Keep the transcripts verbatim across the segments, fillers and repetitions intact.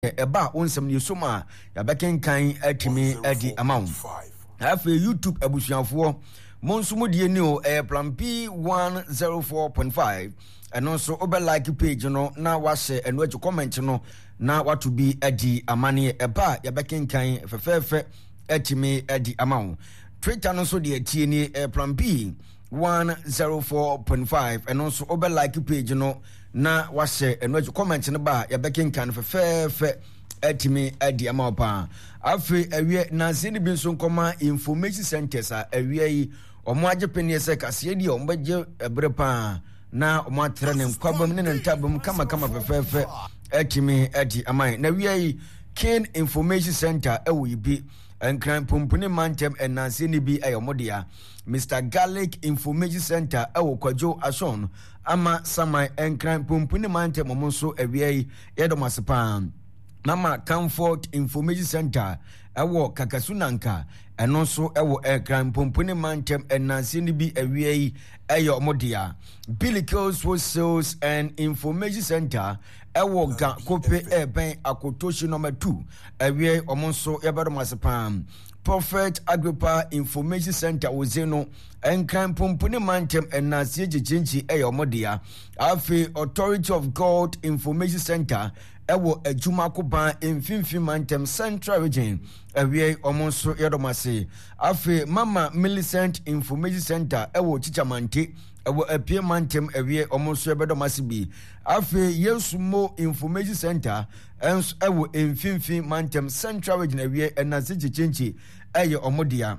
eba onsem ne soma ya bekenkan atimi adi amount afa YouTube abusuafo monsumu die ni o eh, plan P one oh four point five eno so obe like page no na wa share eno aji comment no na watu bi adi amane eba ya bekenkan fefefe atimi adi amount Twitter no so de tie ni eh, plan P one oh four point five eno so obe like page no na wa share eno aji comment no ba ya bekenkan fefefe etimi adi amapa afi awie na sini bi so nkoma information centers a awie yi omo agepene se kase di ombeje ebrepa na omo atre ne nkwabam ne ntabam kama kama fefefe etimi adi amai na wie yi Ken Information Center ewo ibi enkran pumpuni mantem enanse ni bi ayomodia Mister Garlic Information Center ewo kwajo ason ama samai enkran pumpuni mantem omonso awie yi yedomasepa Mama Comfort Information Center ewo Kakasunanka eno so ewo ekran pompone mantem enanse ni bi awie yi eyo modia Billicos Sales and Information Center ewo ga kope eben akotoshi number two awie omonso yebedo masepam Prophet Agrippa Information Center ozeno enkran pompone mantem enanse jijinji eyo modia afi Authority of God Information Center ewo ejuma koban emfimfim mantem Central Region awie omonso yedomase afi Mama Millicent Information Center ewo Chichamante ewo apie mantem awie omonso yedomase bi afi Yesumo Information Center ens ewo emfimfim mantem Central Region awie enase chichinchi eye omodia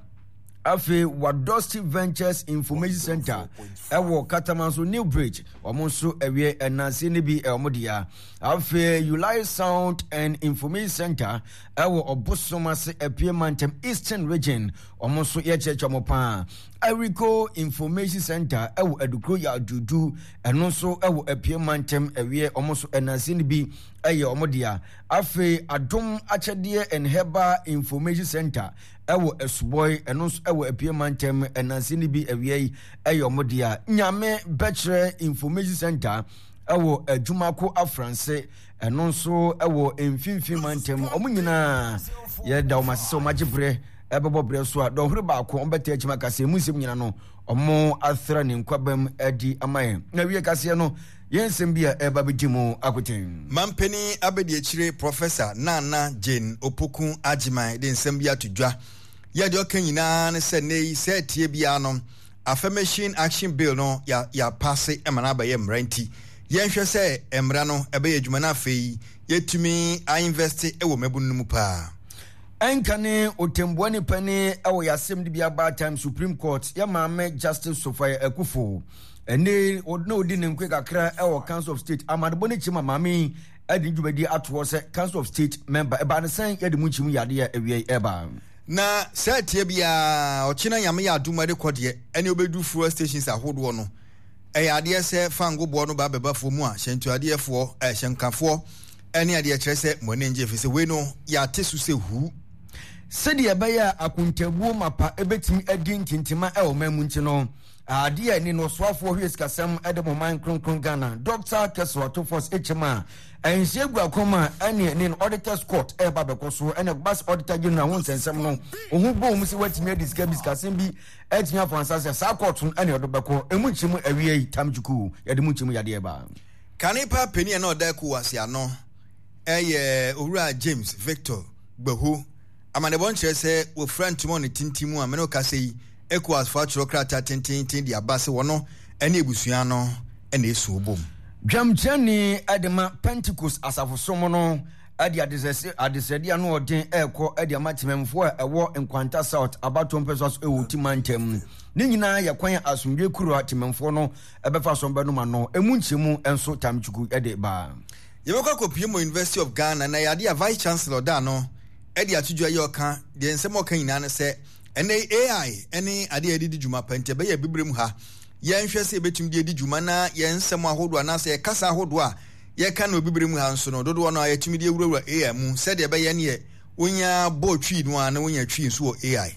afi Wadosti Ventures Information Center ewo Katamanso New Bridge omonso awie enase ne bi omodia afi Ulai Sound and Information Center ewo Obosomase apie mantem Eastern Region omonso ye cheche mopa Erico Information Center ewo Edukro ya dudu enonso ewo apie mantem awie omonso enase ne bi eye omodia afi Adom Achede and Heba Information Center ewo Esuboy enonso ewo apie mantem enase ne bi awie eye omodia Nyame Betre Information Center ewo Ejumako Afranse enonso ewo emfimfim mantem omunyina ye da o masese o magebre ebebo bre so a do hore ba ko ombeta achima kase musem nyina no omo athra ne nkwabam adi amaye na wie kase no yensem bia eba begimu akoten mampeni abedi achire Professor Nana Jane Opoku Ajiman de nsem bia tudwa ya de okanyina ne se nei se tie bia no Affirmation Action Bill no ya ya passe emana ba ye mranti yenhwe se emra no ebe ye adwuma na fei yetumi a invest ewo mabunu mu pa enkane otembuani pane ewo yasem de bia ba time Supreme Court ya maame Justice Sofia Akufo ene odno odi ne nkwe kakra ewo Council of State amadbo ne chima maame adi dwumadi ato se Council of State member eba ne san yade mu chimu yade ya ewie eba na setie bia ochina yame ya aduma de kodie ene obedu fuel stations ahodo no eya ade se fango bo no ba bebafo mu a hyentu ade efo eh hyenkafo ene ade kire se mone nje fese we no ya tesu se hu sedi ebeya akuntabuo mapa ebetimi adi ntintima e o mamu nti no ade ani no soafo hwes kasam ede mo man kronkron Ghana Doctor Keswato Force Hma enhye guakoma ane ne Auditor's Court e ba bekoso ene bas auditor general won sensem no ohu bo mu se watimi adiska biskasem bi etinya fansase sa court ane odobeko emunchimu awie tamjuku yade munchimu yade eba kanipa peni na odaku wase ano eye owura James Victor Gbeho amane bonche se wo friend mo ne tintimu amene okasei Equals for Chocrata tintin di abase wono ene ebusua no ene esu obom Dwamchani adema Pentecost asafosomo no adi adesese adesede anu odin ekọ adi amatimemfo a ewo Nkwanta South abatom pesos ewo timantem ni nyina yakwan asundwe kuro atimemfo no ebefa sombe no ma no emu nchemu enso tamchuku ede ba yebekọ kopiem University of Ghana na yade a vice chancellor da no edi atudwa yoka de nsemo kan nyina ne se ene A I ene ade edi djuma pante be ya bibrem ha yenhwe se betum de edi djuma na yensem ahodo na se kasa ahodo a ye ka na obibrem ha nso no dodo no ayetumi de ewurawura A I mu se de be ye ne onya bo twi no na onya twi nso A I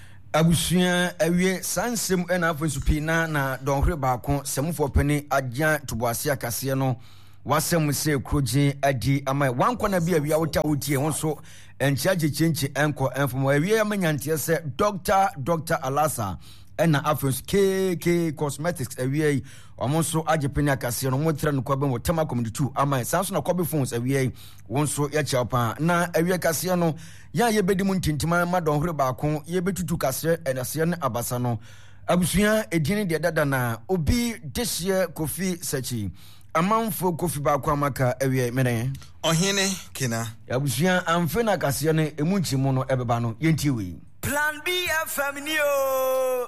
abusua awie sansem ena afonsu pina na donhre ba ko semfo pani agya tuboase akase no wasɛm se kroje adi ama wankwana bi awia wota wotie ho so enchia gechenche enko enfom awia amanyantie se doctor Doctor Alasa ena afros K K Cosmetics awia omo so agepeni akase no motra no kwa ben wotama community two ama sanso na kobe phones awia wonso ya chapa na awia kase no ya yebedi mu ntintima madon hore ba ko yebetutu kase enase ne abasa no abusuya edini de dada na obi dehye Kofi Sachi amanfo Kofi ba kwa maka awia mene ohene kina abusuya amfe na kase no emunchimu no ebeba no yentiwe Plan B F M ni o.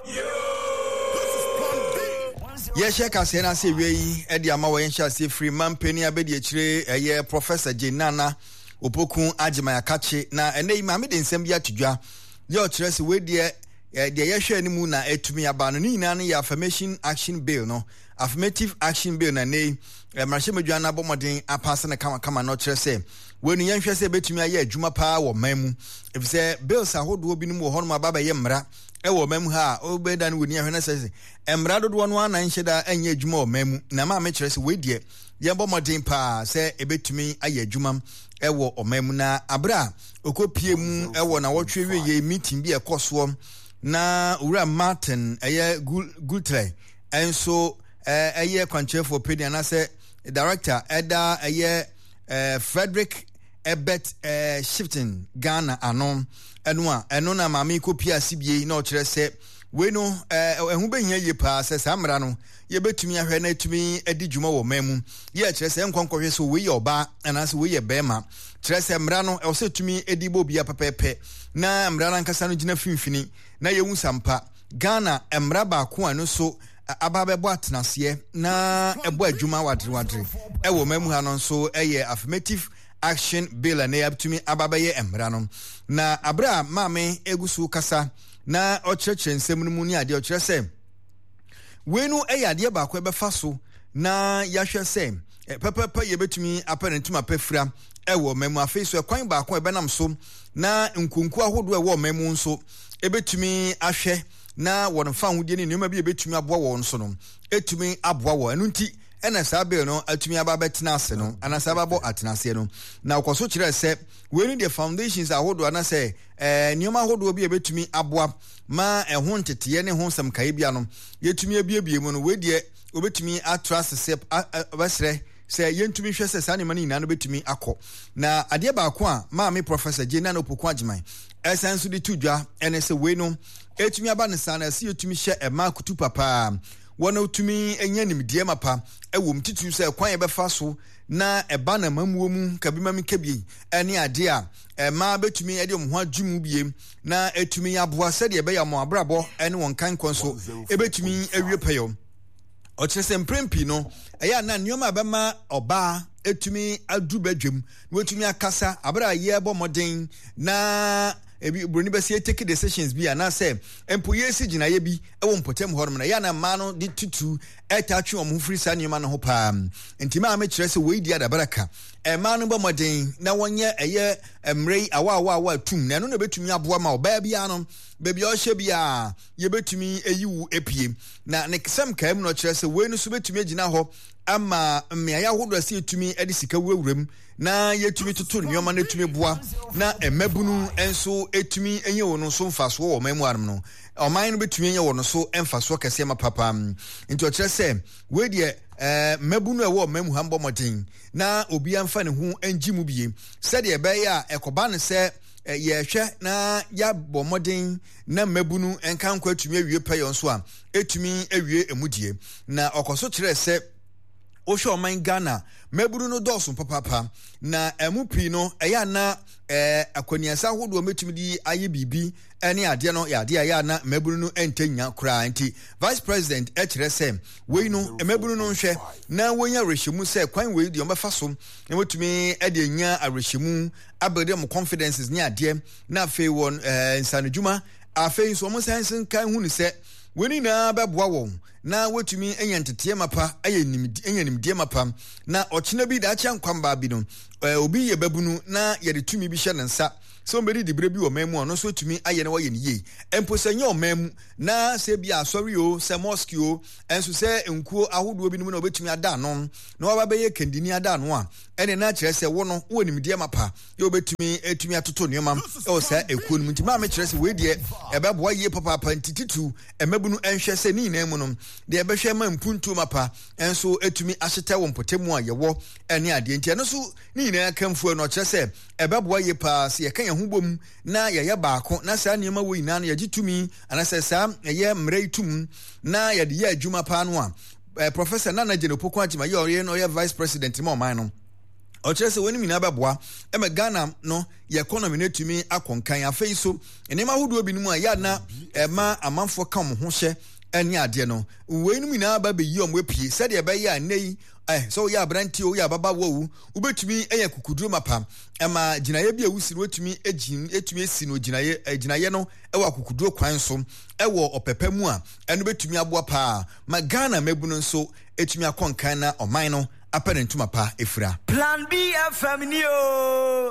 Ye share kase na se wi e de ama wo yen sha se free man pani abedi akire eye Professor Jenana Opoku Agima Akache na enei ma me de nsem bi atudwa ye o kire se we de de ye hwe ani mu na etumi aba no ni na ne ya affirmation action bill no affirmative action bill na nei marashe medwa na bomoden apase na kama kama no kire se we ni yen hwe se betumi aye adwuma pa wo mamu efise bills ahodo bi no mu ho no aba ba ye mra e wo mamu ha obeda no woni ahwe na se emra dodo no ana nheda anya adwuma wo mamu na ma me kire se we de ye bomoden pa se ebetumi aye adwuma e wo omamu na abra okopie mu e wo na wotwe we ye meeting bi e koso na ura Martin eye Gutre enso eye kwanchefo opinion na se director eda eye Frederick Ebet Shifting Ghana anon eno a eno na mama kopia sibie na o kire se we no ehu behia ye pa se samra no ye betumi ahwe na etumi edi dwuma wo mamu ye kire se enkonkohwe so we ye oba anase we ye bema kire se mra no e se tumi edi bobia pepepe na mra na nkasa no gina finfini na ye hu sampa Ghana emra ba ko anu so ababebo atenase na ebo adwuma wadre wadre e wo mamu ha no so eye affirmative action bill na yaptumi ababaye emra no na abra mame egusu kasa na ochreche nsem no mu ni ade ochre se wenu eye ade ba ko ebefa so na yahwe se pepepe ye betumi apenentuma pefra ewo mamu afi so kwan ba ko ebenam so na nkunku ahodo ewo mamu nso ebetumi ahwe na won fa hudie ni nyoma bi ebetumi aboa won so no etumi aboa wo enu nti ena sabe no atumi aba betena ase no ana sababo atenase no na ukoso kire se we need the foundations ahodo ana se eh nyoma ahodo bi ebetumi aboa ma ehun tete ne ho sam kai bia no yetumi abiebie mu no we die obetumi atras se basre se yentumi hwe se sane mani na no betumi akọ na ade ba ko a ma me Professor Jenana Opoku Agima esensu di tudwa ene se we no etumi aba ne sana se yetumi hye e ma kutu papa wona utumi enya nimdie mapa ewo mtitu se kwan ye befa so na eba na mamuo mu kabima mi kabi ene ade a e ma betumi ede omho adwumu biem na etumi yaboa se de be ya mo abrabo ene won kan konso ebetumi awie payo o chese mprempi no eya na nioma abema oba etumi adu badwam na etumi akasa abra ye bo moden na ebi broni bese take decisions bi ana say empoye si gina ye bi ewo mpotem horom na ya na ma no di tutu etachwe om free sa nioma no ho pa ntima ma kire se we di adabaraka e ma no bo moden na wonye eye emrei awa awa awa tum na no na betumi aboa ma oba bia no bebi o hye bia ye betumi eyiwu epie na ne kesem kaim no kire se we no so betumi agina ho ama mmea ya hodo ase etumi edi sika wurawuram na yetumi tutu nyoma na etumi boa na emabunu enso etumi enye wono so mfaso wo mamu arum no oman no betumi enye wono so emfaso kese ma papa nti o kire se we de eh mabunu e wo mamu hambo modin na obi amfa ne hu angimu bie se de ebe ya ekoba ne se ye hwe na ya bomodin na mabunu enka nkwa etumi awie payon so a etumi awie emudie na okoso kire se Osho oman Ghana meburu no doso papapa na emupi no eya na eh akwaniasa hodo metumi di aye bibi ene ade no ya ade ya na meburu no entanya kura nti vice president ekire se we no meburu no nhwe na wonya rehyimu se kwan we di omefa so na metumi ade nya arehyimu abede mo confidences ni ade na afi won eh nsanadwuma afi so mo sense kan hu ni se weni na beboa won na wetumi enya ntete mapa aye nimdi enya nimdi mapa na ochina bi da acha nkwamba bi no obi ye babunu na ye de tumi bi hye nsa so mbedi dibre bi o memu no so tumi aye na waye niye empo se nya o memu na se bi asori o se mosque o enso se nkuo ahodo bi no na obetumi ada no na waba be ye kandini ada no a ene na kire se wo no wo nimdi mapa ye obetumi etumi atoto nioma e se ekuo no ntima me kire se we de ebeboa ye papa papa ntititu emabunu enhwe se ni na mu no de ebehwe ma mpuntu mapa enso etumi ahyete wo mpotemu a ye wo ene ade ntia no so ni na kamfu no kire se ebeboa ye pa se ye kan hubom na yeye baako na saa niema wo ina na yagitumi anase saa yeye mreitum na yede ye adwuma pa no a eh, professor Nana Jeno Poko Atima ye ore no ye vice president ma oman no o kire se woni mina beboa e me Ghana no ye economy na tumi akonkan afei so enema hudo bi no a ya na e ma amanfo kam ho hye eni ade no we no mina ba be yi omwe pie se de be ya nei eh so ya branti o ya baba wo ubetumi eya kukuduro mapa ema ginaye bia wusi no etumi egin etumi esi no ginaye ginaye no ewa kukuduro kwan so ewo opepa mu a eno betumi aboa pa ma Ghana mebu no so etumi akonkan na oman no apɛnentuma pa efira Plan B F M ni o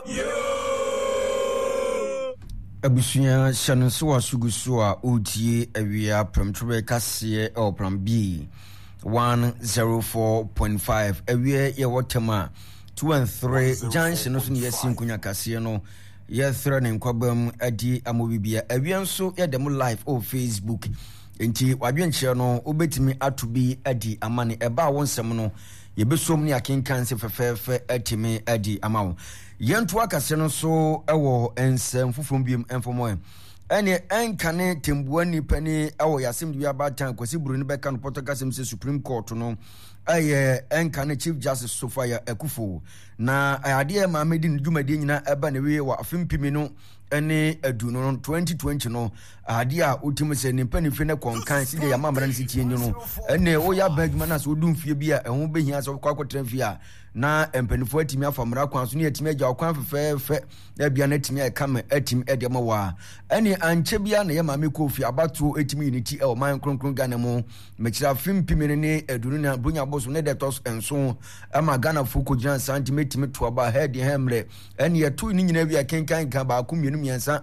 abusuya hyɛno so asuguso a otie awia premtwe kase e Plan B one oh four point five awia ye wotema two and three junction no so ne yasin kunya kase no ye thra ne nkwabam adi amobibia awia nso ye dem live o Facebook enti wadwenche no obetimi atobi adi amane eba wonsem no yebesom ne akenkan se fefefe atimi adi amawo yentu akase no so ewo ensem fufum biem enfomo ene enkane tembuani pani ewo yasem bia batan kwasi buru ne beka no potokasem se Supreme Court no aye enkane Chief Justice Sofia Akufo na ade ma medi ndumade nyina eba na we wa afimpimi no ene adu no twenty twenty no ade a otim se ne pani fe ne konkan si de ya mamra ne sitie ni no ene wo ya bagman as odum fie bia ehun behia so kwakotra fie a na empanifo atimi afamra kwan so ne atimi agya kwan fefefe na bia na atimi ekama atimi edema wa ene anche bia na ye mame kofi abato atimi unity e o man kronkron Ghana mu mekira fimpimi ne adunu na bunya boso ne detos enso ama Ghana foko gyan santimetimi to aba head hemre ene ye to ni nyina bia kenkan ka ba ko mienu miensa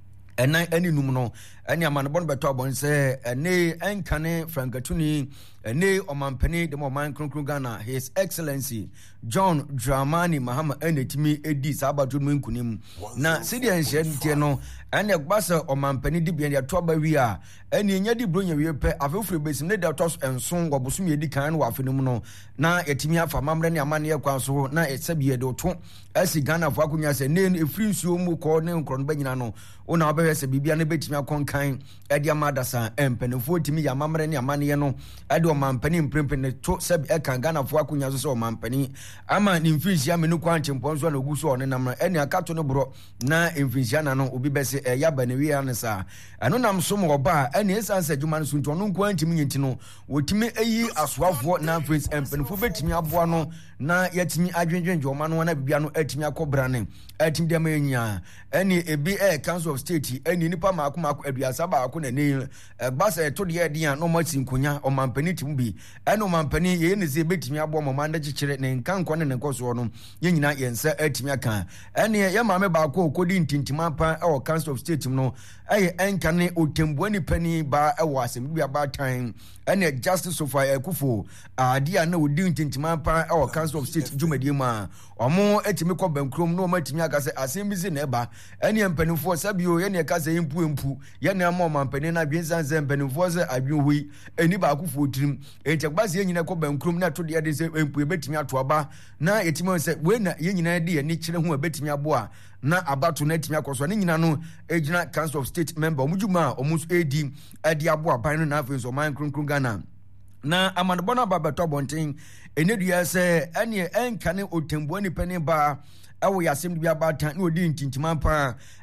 ena eni num no eni amanbon beto abon se ene enkane frankatuni ene omampani de man kronkron Ghana His Excellency John Dramani Mahama enetimi edi sabatu mu nkunim na sidi enhye no ene gbasa omampani di bia to aba wi a ene nya di bronya wi pe afefure besim ne da tos enson gobosum yedi kan no afenum no na yetimi afa mamre ne amane yakwa so na esabie de to asi Ghana fo akunya se ne efiri nsuo mu ko ne nkron banyina no ona obehwe se bibia ne betimi akonkan edi amadasa empenefo timi ya mamre ne amane no edi omampani mprempe ne to sab e kan Ghana fo akunya so so omampani ama ni mfinsia me no kwanche mponso na oguso one nam eni akato no bro na mfinsia na no obi bese e ya bane wi anesa ano nam so mo ba eni esanse adwuma no so nto no kwanche nyinti no wotimi eyi asoafo na prince empenefo betimi aboa no na yatimi adwendwenje oma no na bibia no atimi akobra ne atimi de manya eni ebi e council of state eni nipa maako maako aduasa baako na ne gbasa to de ede an no matin kunya omampani timbi eni omampani ye ne ze betimi aboa mo manda chichire ne nkanko ne nkoso no ye nyina yensa atimi aka eni ye maame baako okodi ntintima pa e o council of state no aye enkane otembuani pani ba e wo asem bia ba tan eni Justice Sofia Akufo adia na odi ntintima pa e o council of state dwumadie ma omo atimi ko bankrom no matimi aka se asem bizi na eba eni empanifo sabio ye ne ka se empu empu ye ne ama omampani na dwensanse empanifo se adwenhui eni ba Akufo tirim enti gbase ye nyina ko bankrom na to de de se empu ebetimi ato aba na yetimi se we na ye nyina de ye ni kire ho ebetimi aboa na abato na etimi akoso ne nyina no ejina council of state member omujuma omus edi edi aboa ban no na afenso man kronkron Ghana na amanbona babato bonten enedua se ene enkane otembuani pani ba awo yasem bia batan na odi ntintima pa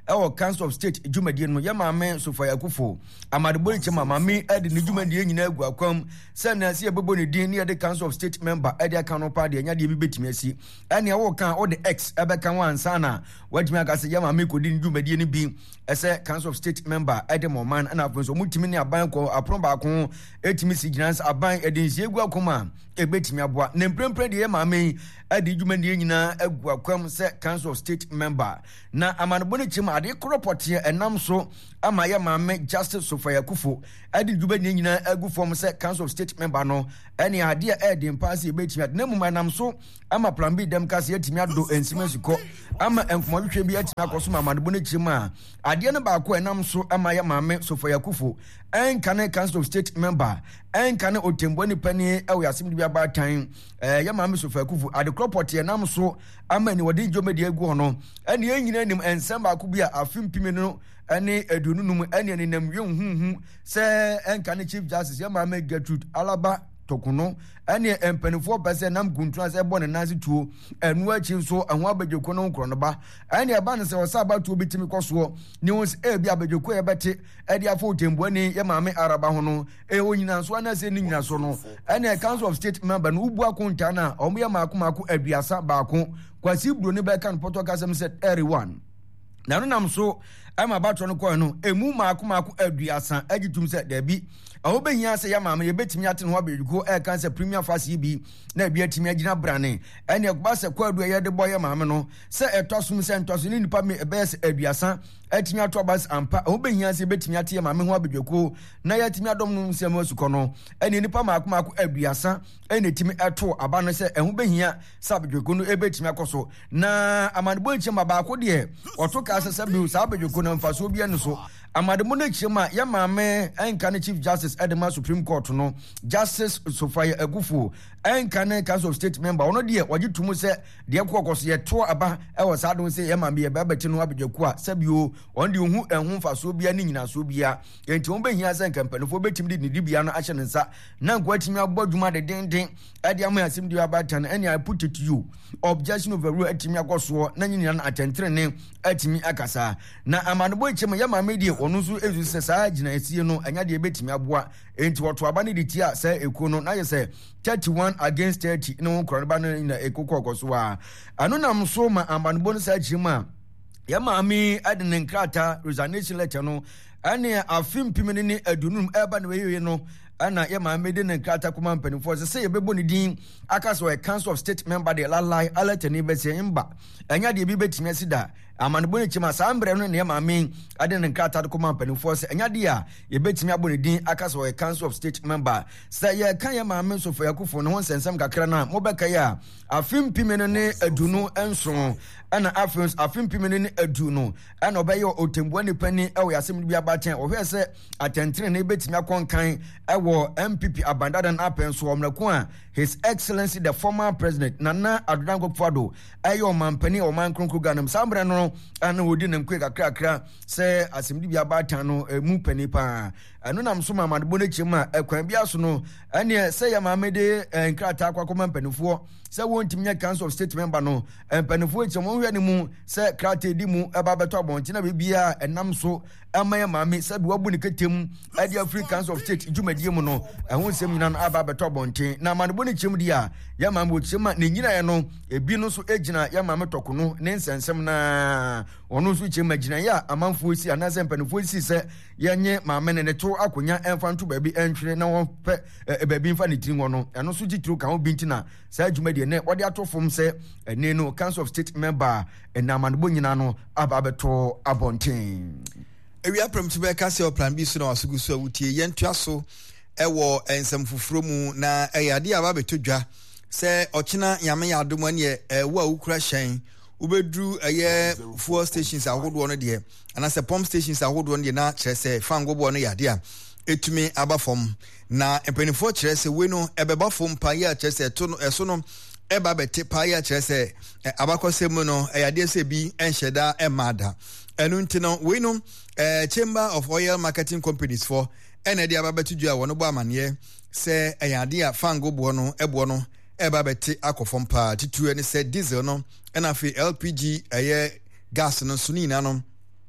ɛwɔ Council of State dwumadie no yɛ maame Sofia Akufo amadebɔ chema maame ɛde ne dwumadie nyina agu akwam sɛ na se ɛbɛbɔ ne din ne yɛde Council of State member ɛde aka no pa de nya de bi betimi asi ɛne ɛwɔ kan o de X ɛbɛka wan sana wadimi aka sɛ yɛ maame kodi ne dwumadie no bi ɛsɛ Council of State member ɛde moman ɛna afo so mutimi ne aban kɔ apron ba ko etimi si gyina aban ɛde nsie gu akoma ebetimi aboa ne mprempre de yɛ maame ɛde dwumadie nyina agu akwam sɛ Council of State member na amanebo ne chima ade kropɔte ɛnam so ama yɛ maame Justice Sofia Akufo ɛde dwumadie nyina agu fam sɛ Council of State member no ɛne ade ɛde mpaase ebetimi ade na mu manam so ama plan B dem kase etimi ado ensima sikɔ ama enkomɔhwehwɛ bi etimi akɔso ma amanebo ne chima ade no ba ko ɛnam so ama yɛ maame Sofia Akufo ɛnkane Council of State member ɛnkane otembo ni pani ɛwɔ asim bi abatan ɛyɛ maame Sofia Akufo ade kropɔte ɛnam so ama ni wɔde dwumadie agu hono ɛne enyina nim ensɛm ba ko bi a afimpimi no ɛne adununum ɛne ne nam yɛnhuhu sɛ ɛnkane Chief Justice yɛ maame Gertrude Alaba Tokuno ɛne empanifo pɛsɛ nam kuntuna sɛ bɔ ne nase tuo ɛnu akyi nso ɛho abadweko no nkro no ba ɛne ɛba ne sɛ wɔsa abatuo bitimi kɔsoɔ ne wɔn ebi abadweko yɛbɛte ɛde afɔ otembuani yɛ maame Araba ho no ɛwɔ nyina nso ana sɛ ne nyina so no ɛne Council of State member no ubu akonta na ɔmo yɛ maako maako aduasa baako kwasi buro ne bɛka no pɔtɔ kasɛm sɛ thirty-one na no nam so ama batɔ no kɔɛ no emu maako maako aduasa agitum sɛ dabi aho behia sɛ ya maame yebetimi ate no abedwuko e kan sɛ premier fase bi na bia timi agina brane ene ekba sɛ kwadu ye de boye maame no sɛ etosum sɛ ntoso ni nipa me ebes aduasa atimi ato abas ampa aho behia sɛ betimi ate ya maame ho abedwuko na ya timi adom no nsɛm asukɔ no ene nipa maako maako aduasa ene timi eto aba no sɛ aho behia sɛ abedwuko no ebetimi akoso na amanebo nchema baako de oto ka sɛ sɛ bi sɛ abedwuko no mfaso bia no so amademo no chema ya maame enka Chief Justice Edema Supreme Court no Justice Sofia Akufo enka ne Council of State member ono de waje tumu sɛ de kokoso ye to aba e wo sa don sɛ ya maame ye babati no abedwaku a sabio on de hu ehun faso bia ne nyina so bia enti on behia sɛ nkampanifo betim de ne bia no ahye ne nsa na nkwatimi abodwuma de denden ade am asim de abatan any I put it to you objection overrule atimi akoso na nyina na atentere ne atimi akasa na amanebo chema ya maame de ono nso ezu sɛ saa gyina esie no anya de betimi aboa enti wɔto aba ne de tia sɛ eko no na yɛ sɛ thirty-one against thirty no nkɔrɔ ba no na eko kɔkɔ so a ano nam so ma amanebo no saa gyima ya maame ade ne nkrata resignation letter no ane afim pimene ne adunum eba ne weyeye no ana ya maame de ne nkrata koma mpanifo sɛ sɛ yebebo ne din aka so a Council of State member de lalai aletani bɛsɛ mba anya de bi betimi asida amanebo ne chima saa mbrɛ no ne ya maame ade ne nkrata de koma mpanifo sɛ anya de a yebetimi abo ne din aka so a Council of State member sɛ ye kan ya maame Sofia Akufo ne ho nsensem kakra na mobɛka ya afim pimene ne adunu enso ana afins afim pimene ne adu no ana obɛyɛ otembuani pani ɛwɔ yasem bi abaten ohwɛ sɛ atentere ne betimi akonkan ɛwɔ M P P abandadan apenso omrako a His Excellency the former president Nana Addo Dankwa-Akufo-Addo ɛyɛ ɔmampani ɔman kronkro ganam sambre no ana wodi ne nkwe kakrakra sɛ asemdi bi abatan no mu pani pa anu nam so ma madebo ne chima ekwan bia so no ɛne sɛ ya maamede nkrata akwa mpanifo sɛ wontim nya Council of State member no mpanifo eche mo hwɛ ne mu sɛ krata di mu eba beto abontina bibia enam so ama ya maame sɛ bi wabu ne ketem ade African Council of State dwumadie mu no ɛho nsɛm nyina no aba beto abontin na madebo ne chim dia ya maame wo chima ne nyina ye no ebi no so egina ya maame tokono ne nsensem na ɔno so chima gina ya amanfo si anasɛ mpanifo si sɛ yenye maame ne ne to akonya enfanto baabi entwere na wɔn pɛ baabi mfa ne tiri no ɛno so gitiro ka ho bintina saa dwumadie ne wɔde ato fom sɛ ɛne no Council of State member ɛnamanebo nyina no aba beto abontin ewia prompt be ka se plan bi so na wasugu so awutie yentua so ewo ensam fufuro mu na eyade aba betodwa se ochina yame yadom ane e wo awukura hyen ubedru eye fuel stations ahodo no de ana se pump stations ahodo no de na kire se fangobo no yade a etumi aba fom na empanifo kire se we no ebeba fom pa ya kire se to no eso no eba bete pa ya kire se abakosem no eyade se bi enhyeda emada enu ntino we no Uh, Chamber of Oil Marketing Companies for ene dia babetu dua wono bo amane se eyade a fango bo no ebo no e babete akofom pa titu ene se diesel no ena fe L P G eye gas no sunina no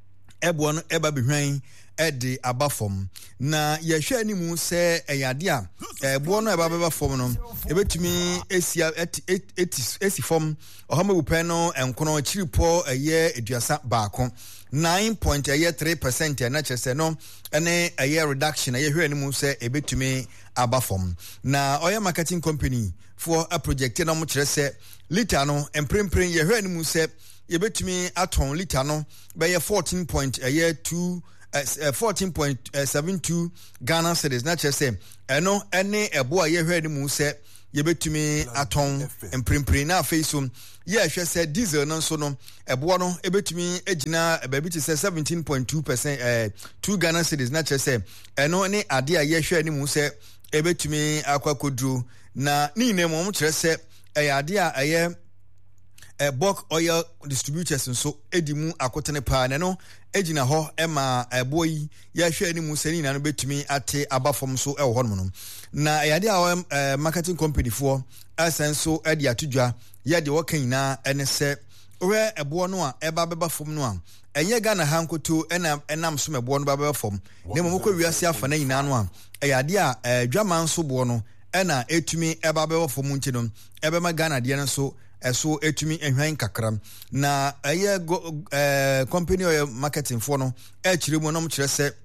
eboa no eba behwan ede aba fom na yehwe animu se eyade a eboa no eba beba fom no ebetumi esia eti esi fom ohama bupen no enkono chiripo eye eduasa baako nine point three percent na chese no ene eye reduction yehwe animu se ebetumi aba fom na oya marketing company for a project na mo kire se liter no emprempren yehwe animu se yebetumi aton liter no be fourteen point two Uh, fourteen point seven two Ghana cedis na chese eno ene ebo a yehwe ni mu se yebetumi aton emprempre na afeisum ye hwe se diesel no so no ebo no ebetumi agina baby ti se seventeen point two percent uh, two Ghana cedis na chese eno ne ade a yehwe ni mu se ebetumi akwakodru na ni ne mo kire se ade a aye Uh, bulk oil distributors nso edimu akotene pa ne no ejina ho ema ebo yi ya hwe ani mu sani na no betumi ate abafom so e wo hono no na yade a uh, marketing company for asenso edi atudwa yade wokan na ene se we ebo no a eba beba fom no a enye Ghana hankoto ena enam so mebo no baba fom ne mo ko wiase afa na nyina no a yade a dwaman so bo no ena etumi eba beba fom nti no ebe ma Ghana de no so eso etumi ehwan kakram na eye eh company or marketing for no e kire mu no mo kire se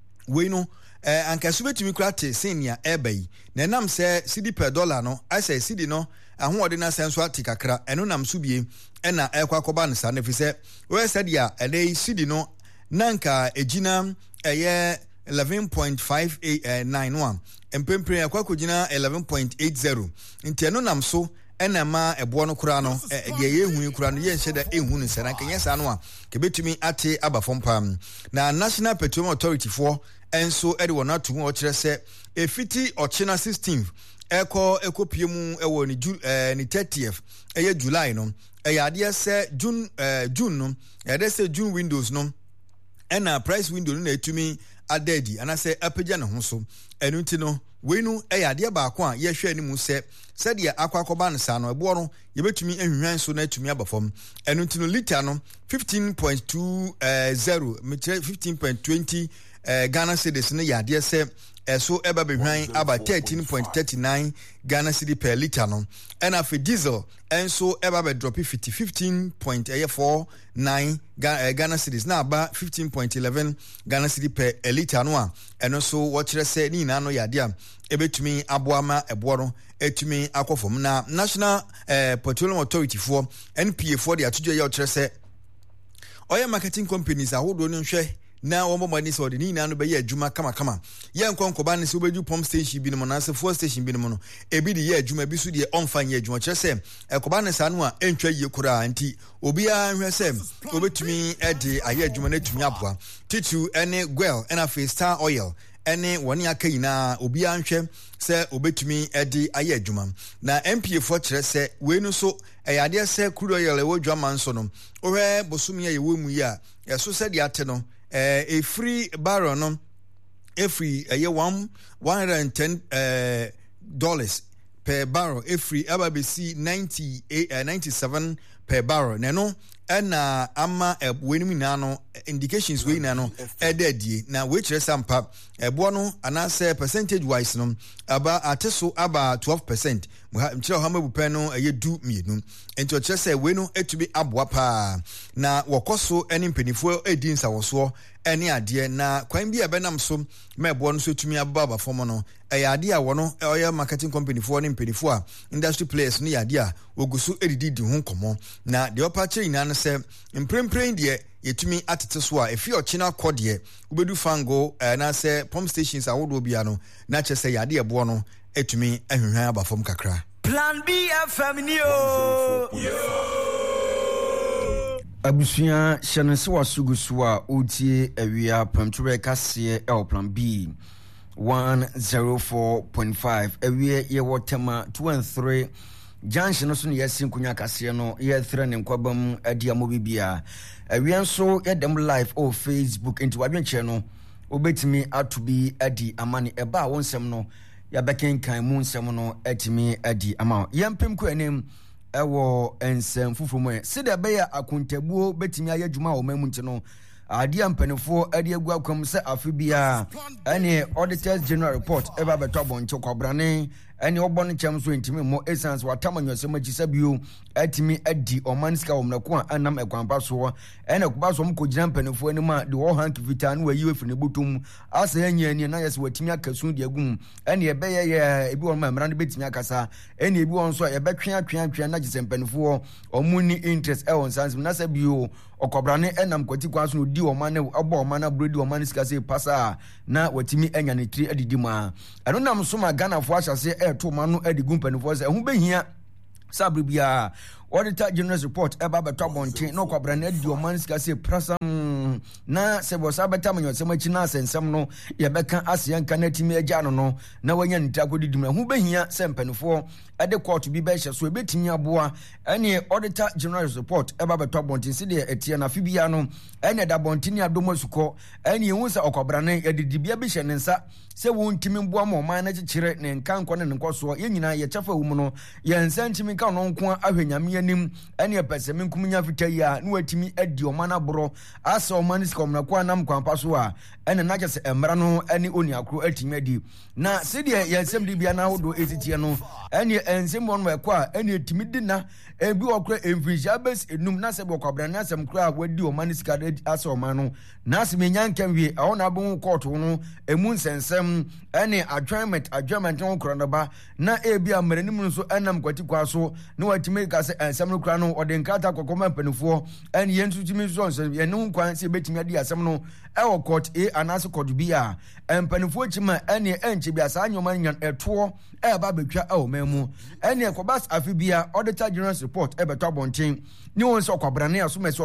we no eh anka so betumi kurate senior ebay na nam se cedi per dollar no I say cedi no ahode na senso ati kakra eno nam so bie e na ekwa koba no sa na fi se we said ya ele cedi no nanka ejina eye eleven point five nine one empempre ekwa kogina eleven point eight zero nti eno nam so ena ma ebo no kura no de ye hu kura no ye hye da ehu no sera kan yesa no a ke betumi ate abafom pam na National Petroleum Authority for enso ede wona to ho kire se efiti ochina sixteenth eko ekopie mu ewo ni ni thirtieth eye July no eye ade se June June no ede se June windows no ena price window no na etumi adedi anase apagya ne ho so enu nti no wenu eyade baako a ye hwe animu se sede akwakoba no sa no ebo no ye betumi ehwehwan so na atumi abafom enu nti no liter no fifteen point two zero metre fifteen point two zero uh, Ghana cedis no yade se eso eba behwan aba thirteen point three nine Ghana cedi per liter no ena for diesel enso eba be drop fifty fifteen point four nine Ghana cedis na aba fifteen point one one Ghana cedi per liter no a eno so wo kire se ni na no yade a ebetumi aboama ebo no etumi akofom na National uh, Petroleum Authority for N P A for the atudwe ye wo kire se oil marketing companies ahodo no hwe na wo momani so de ni na no be ye adwuma kama kama ye nkonkoba ne se obeju pump station bi no na se fuel station bi no no ebi de ye adwuma bi so de onfanye adwuma kire se ekoba ne sa no a entwa ye kura anti obi a hwe se obetumi ede aye adwuma na tumi aboa titu ene gwel ena fe Star Oil ene woni aka yina obi a nhwe se obetumi ede aye adwuma na M P A for kire se we no so eyade se crude oil e wo dwama nso no ohwe bosumi ye wo mu ya yeso se de ate no Uh, a free barrel no a free a year one one hundred and ten uh, dollars per barrel a free A B C ninety eight uh, ninety seven per barrel nano and uh, ama uh, when we nano indications we nano a dead now which is sampa a bono and I say percentage wise no about ateso about twelve percent mchira hama bupeno a ye do me no and to just say we no it to be abwapa na wakoso any penifo edin sa woso any idea na kwan bi abenam so me bono so tumi ababa form no e ade a wono oil marketing company for any penifo a industry players no yade a ogusu edidi di ho komo na de opache ina no se imprempren de yetumi atete so a efi ochina kode ubedu fango na se pump stations awodo bia no na chese yade ebo no etumi ahwehwan abafom kakra Plan B F M ni o abusuya hyense wasugusu a otie awia pamtwe kase el Plan B one oh four point five awia ye wotema two and three junction so ne yasin kunya kase no ye thre ne nkwabam adi amobibia awia nso yedem live o Facebook into wadwenche no obetimi atubi adi amane eba wonsem no ya beken kan mu nsem no atimi adi ama yempem ko anem ewo ensem fufumu se de be ya akontabuo betimi ayadwuma o mamu nti no adia mpanifo ade agu akwam se afibia ene auditors general report eba beto bonche kwabrane ene obon chem so ntimi mo essence watamanyo machi sabio atimi adi omanska omnako anam ekwanpa so ene kuba so mkogina mpanifo ani ma de wo hank vita no wayi ofine botum asa anya ani na yesi watimi akasu de agum ene ebeye ye ebi won ma mra no betimi akasa ene ebi won so ebetwe atwe atwe na gise mpanifo omuni interest e won sans na sabio okobrane enam kwati kwa so di omane obo omana brodi omane sikase pasa na watimi anya ne tri adidi ma eno nam so ma Ghana fo ahyase e to ma no adi gumpanifo se hu behia sabribia auditor general report eba beto bonte no kwabrane adi omane sikase prasa na sebo sabata manyo semachi na sensem no ye beka asian kanatimi agya no no na wanya nitako didim hu behia sempanifo ade court bi be hye so ebetimi aboa ene auditor general report eba beto bonte se de etie na fibia no ene da bonte ni adomosuko ene ehun se okobrane yadidibia bi hye nensa se wontimi mboa mo man na kyekire ne nkanko ne nkoso ye nyina ye kyafa wu mu no ye nsantimi ka no nko ahwenyame anim ene pesemi nkumunya fitayi a no watimi adi omana boro asa omani sikomna kwa nam kwampa so a ene na kyese emra no ene oni akro atimi adi na se de ye nsem di bia na hodo etitie no ene ensem won we kwa ene etimi di na ebi okra enfisha bes enum na se bo kwabra na asem kra wadi omani sikade asa omano na se menya nkanwie a wona bon court no emu nsensem ene adjournment adjournment on kronaba na ebi amranim nso enam kwati kwa so na watimi ka se ensem no kra no ode nkata kokoma mpanifo ene yensu timi so nsem ye no kwan se betimi adi asem no ewo court a anase court b a mpanifo chima ene enche bia sa anyoma nyan eto e ba betwa e omemu ene kobas afibia auditor general report e beto bonten ni won so kwabrane aso mese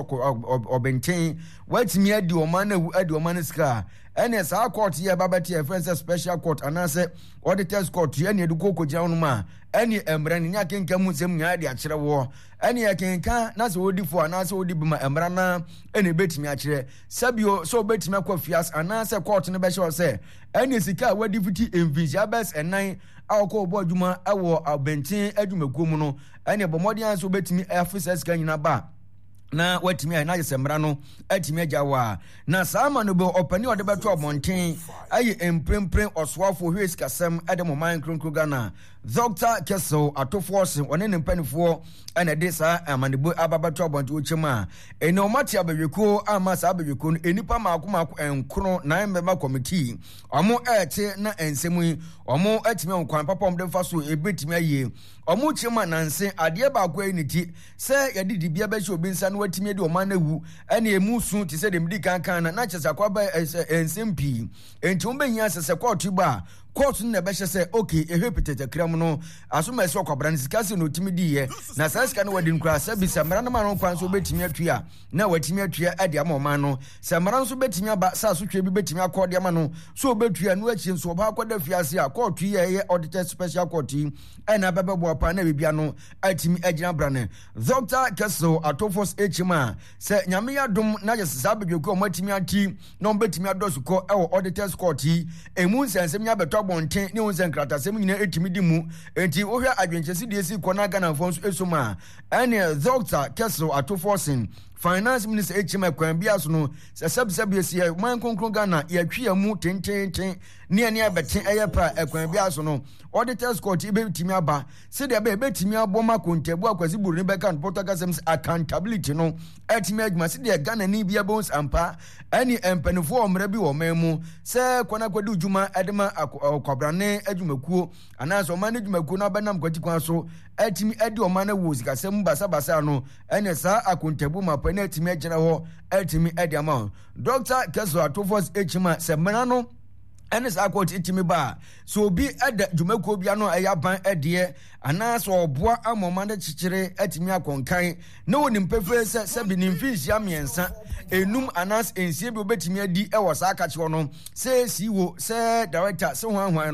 obenten watimi adi omana wu adi omana ska ene sa court ye babati e friends special court anase auditors court ye ne eduko ko gya ma ene emra ni akenka mu sem nya ade akere wo ene akenka na se odi fo anase odi bima emra na ene betimi akere sabio so betimi akwa fias anase court ne be sure se ene sika wadi fiti envisia bes enan awko obo adwuma awo abenten adwumakuo mu no ene bomodi anso betimi afisa sika nyina ba na watimi na yesemra no atimi agyawa na sama no be opani ode beto obonten ayi emprempren oswafo hwes kasem ade mo man kronkro Ghana Doctor Kessel Atofos one ne mpanifo ene de sa amanebo ababato obonten ochema ene omati abeweko ama sa abeweko no enipa maako maako enkro na member committee omo ete na ensemu omo atimi onkwan papa omde faso ebetimi aye omo chema nanse ade ba kwa eniti se yadidi bia be hye obinsa no watimi de omana wu ene emusu ti se de mdi kankan na chesa kwa ba ensempi enti ombenya sese court ba court na be hye se okay ehwe petete kram no asoma ese okwabran sikase no timi diye na saska no wadi nkra sabi samara na ma no kwan so betimi atua na watimi atua ade amoma no samara so betimi aba sa so twa bi betimi akode ama no so betua no achi nso ba akoda fiase a court ye ye auditor special court ena babebo pa na bibia no atimi agina brane Doctor Kessel Atofos echima se nyame yadom na je sa bedweko o matimi ati no betimi adosuko e wo auditors court emu nsensem nya beto bonten ne won senkrata sem nyina etimi di mu enti wo hwe adwenchesi de esi kona Ghana fo nso esoma ene Doctor Kessel Atofos Finance Minister Echima Kwambiaso no se sabsab esi man konkron Ghana ya twa mu tententen ne ne abete eyepa Kwambiaso no auditors court ibetimi aba se de be betimi aboma kontebu akwasi buru ne beka Portugal Games accountability no etimi adwuma se de Ghana ni bia bones ampa ani empanifo omra bi wo memu se kwana kwadi udwuma edema kwabrane adwumakuo anaso man adwumakuo na benam kwati kwan so etimi edi omana wo sikasem basa basa no ene sa akontebu mapa na etimi agina ho etimi edi ama Doctor Kessel Atofos echima se mena no ene sa akoti etimi ba so obi eda dwumakuo bia no eyaban edie anaso oboa amoma na chichire etimi akonkan na woni mpefe se se bi nimfisia miensa enum anas ensie bi obetimi adi e wo sa aka che no se si wo se director se hwan hwan no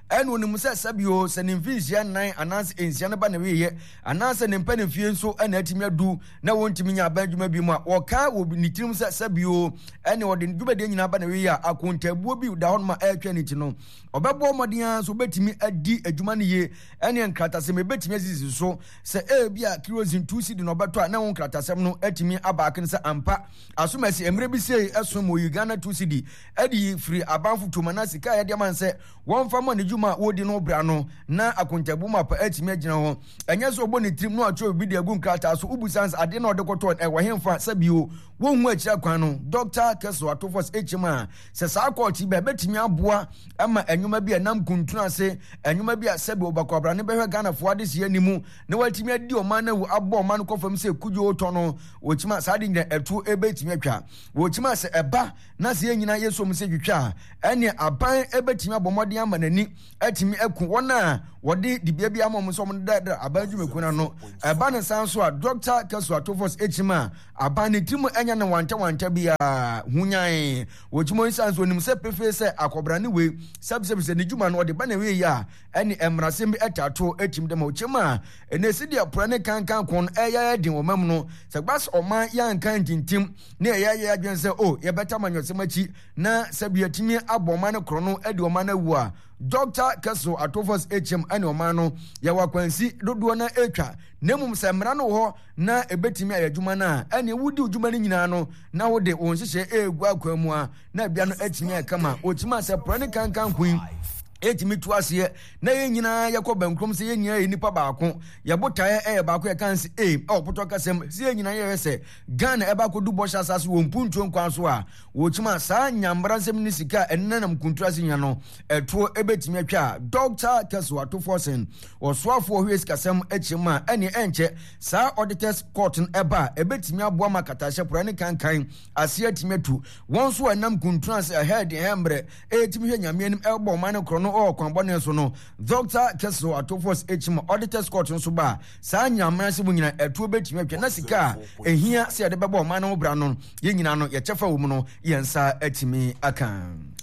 ɛne onim sɛ sɛbio sɛ ne mfinhyia nnan anaasɛ ɛnsia no ba na weyɛ anaasɛ ne mpa ne fie nso ɛna atumi adu na wɔntumi nya aban adwuma bi mu a wɔka wɔ ne tirim sɛ sɛbio ɛne wɔde dwumadeɛ nyinaa ba na weyɛ a akontabuo bi da hɔ no ma ɛretwa ne ti no ɔbɛbɔ mmɔden a so wobɛtumi adi adwuma no yie ɛne nkratasɛm ɛbɛtumi asisi so sɛ ɛbi a kerosene two cedi na ɔbɛtɔ a na wo nkratasɛm no atumi abaake no sɛ ampa asomasi mmerɛ bi sei ɛsom wɔ Uganda two cedi ɛde firi abanfo toma na sika yɛde ama sɛ wɔmfa ma ne dwuma a wɔdi no bra no na akontabu ma pa atumi agyina hɔ ɛnyɛ sɛ ɔbɔ ne tirim no atwerɛ bi de agu nkrataa so wobusa sɛ adeɛ na ɔde kɔtɔ ɛwɔ hemfa sɛ bio wɔnhu akyira kwan no Doctor Keso Atofos H M a sɛ saa kɔɔkye bɛ bɛtumi aboa ama ɛnwuma bi a nam kuntunu ase ɛnwuma bi a sɛbi ɔbakɔ abrane bɛhwɛ Ghanafoɔ ade sie animu na watumi adi ɔman no abɔ ɔman no kɔfam sɛ kudwo tɔ no wɔkyima saa de nyina ɛto ɛbɛtumi atwa wɔkyima sɛ ɛba na sɛ yɛnyina yɛsom sɛ twitwa a ɛne aban ɛbɛtumi abɔ mmɔden ama n'ani atumi aku wɔn a wɔde dibea bi ama ɔmo nso ɔmo dada aban dwumaku na no ɛba ne san so a Doctor Keso Atofos H M a aban ne tirim ɛnya ne wanta wanta bi a hunyan wɔkyima nsan so onim sɛ pefe sɛ akɔbrane wei sɛbsɛb sɛ ne dwuma no ɔde ba na wei yi a ɛne mmaransɛm bi ɛtato atim dɛm wɔkyima a ɛnɛ sidi apora ne kankan kon ɛyɛ den ɔma mu no sɛ gbas ɔman yɛnka ntintim ne ɛyɛ yɛ adwen sɛ o yɛbɛta manyɔsɛm akyi na sɛ biatumi abɔ ɔman no korɔ no ɛde ɔman no awu a Doctor Keso Atofos H M ɛne ɔman no yɛwɔ akwansi dodoɔ na ɛtwa na mmom sɛ mmara no hɔ na ɛbɛtumi ayɛ adwuma no a ɛne wodi adwuma no nyinaa no na wode wo nhyehyɛ ɛɛgu akwan mu a na bia no atumi akama ɔkyima sɛ porɔ ne kankan koyi ɛtumi to aseɛ na yɛn nyinaa yɛkɔ bankrom sɛ yɛn nyinaa yɛ nipa baako yɛbotaeɛ ɛyɛ baako yɛka nse e ɛwɔ potɔ kasɛm sɛ yɛn nyinaa yɛyɛ sɛ Ghana ɛbɛakɔdu bɔhyɛ asase wɔ mpuntuo nkwan so a wɔkyima saa nyambara nsɛm ne sika ɛnena nam kuntura se nya no ɛtoɔ ɛbɛtumi atwa a Doctor Keso Atofos ɔsoafoɔ hwɛ sikasɛm akyim a ɛne ɛnkyɛ saa auditors court no ɛba a ɛbɛtumi aboa ma katahyɛ pora ne kankan aseɛ atumi atu wɔn so ɛnam kuntura sɛ ɛhɛ de ɛmbrɛ ɛtumi hwɛ nyame anim ɛbɔ ɔman no korɔ no ɔwɔ kwanbɔne so no Doctor Keso Atofos H M auditors court nso ba saa nyamana se mu nyina ɛtuo bɛtumi atwa na sika a ɛhia sɛ yɛde bɛbɔ ɔman no bra no yɛn nyina no yɛkyɛfa wɔ mu no yɛn nsa atumi aka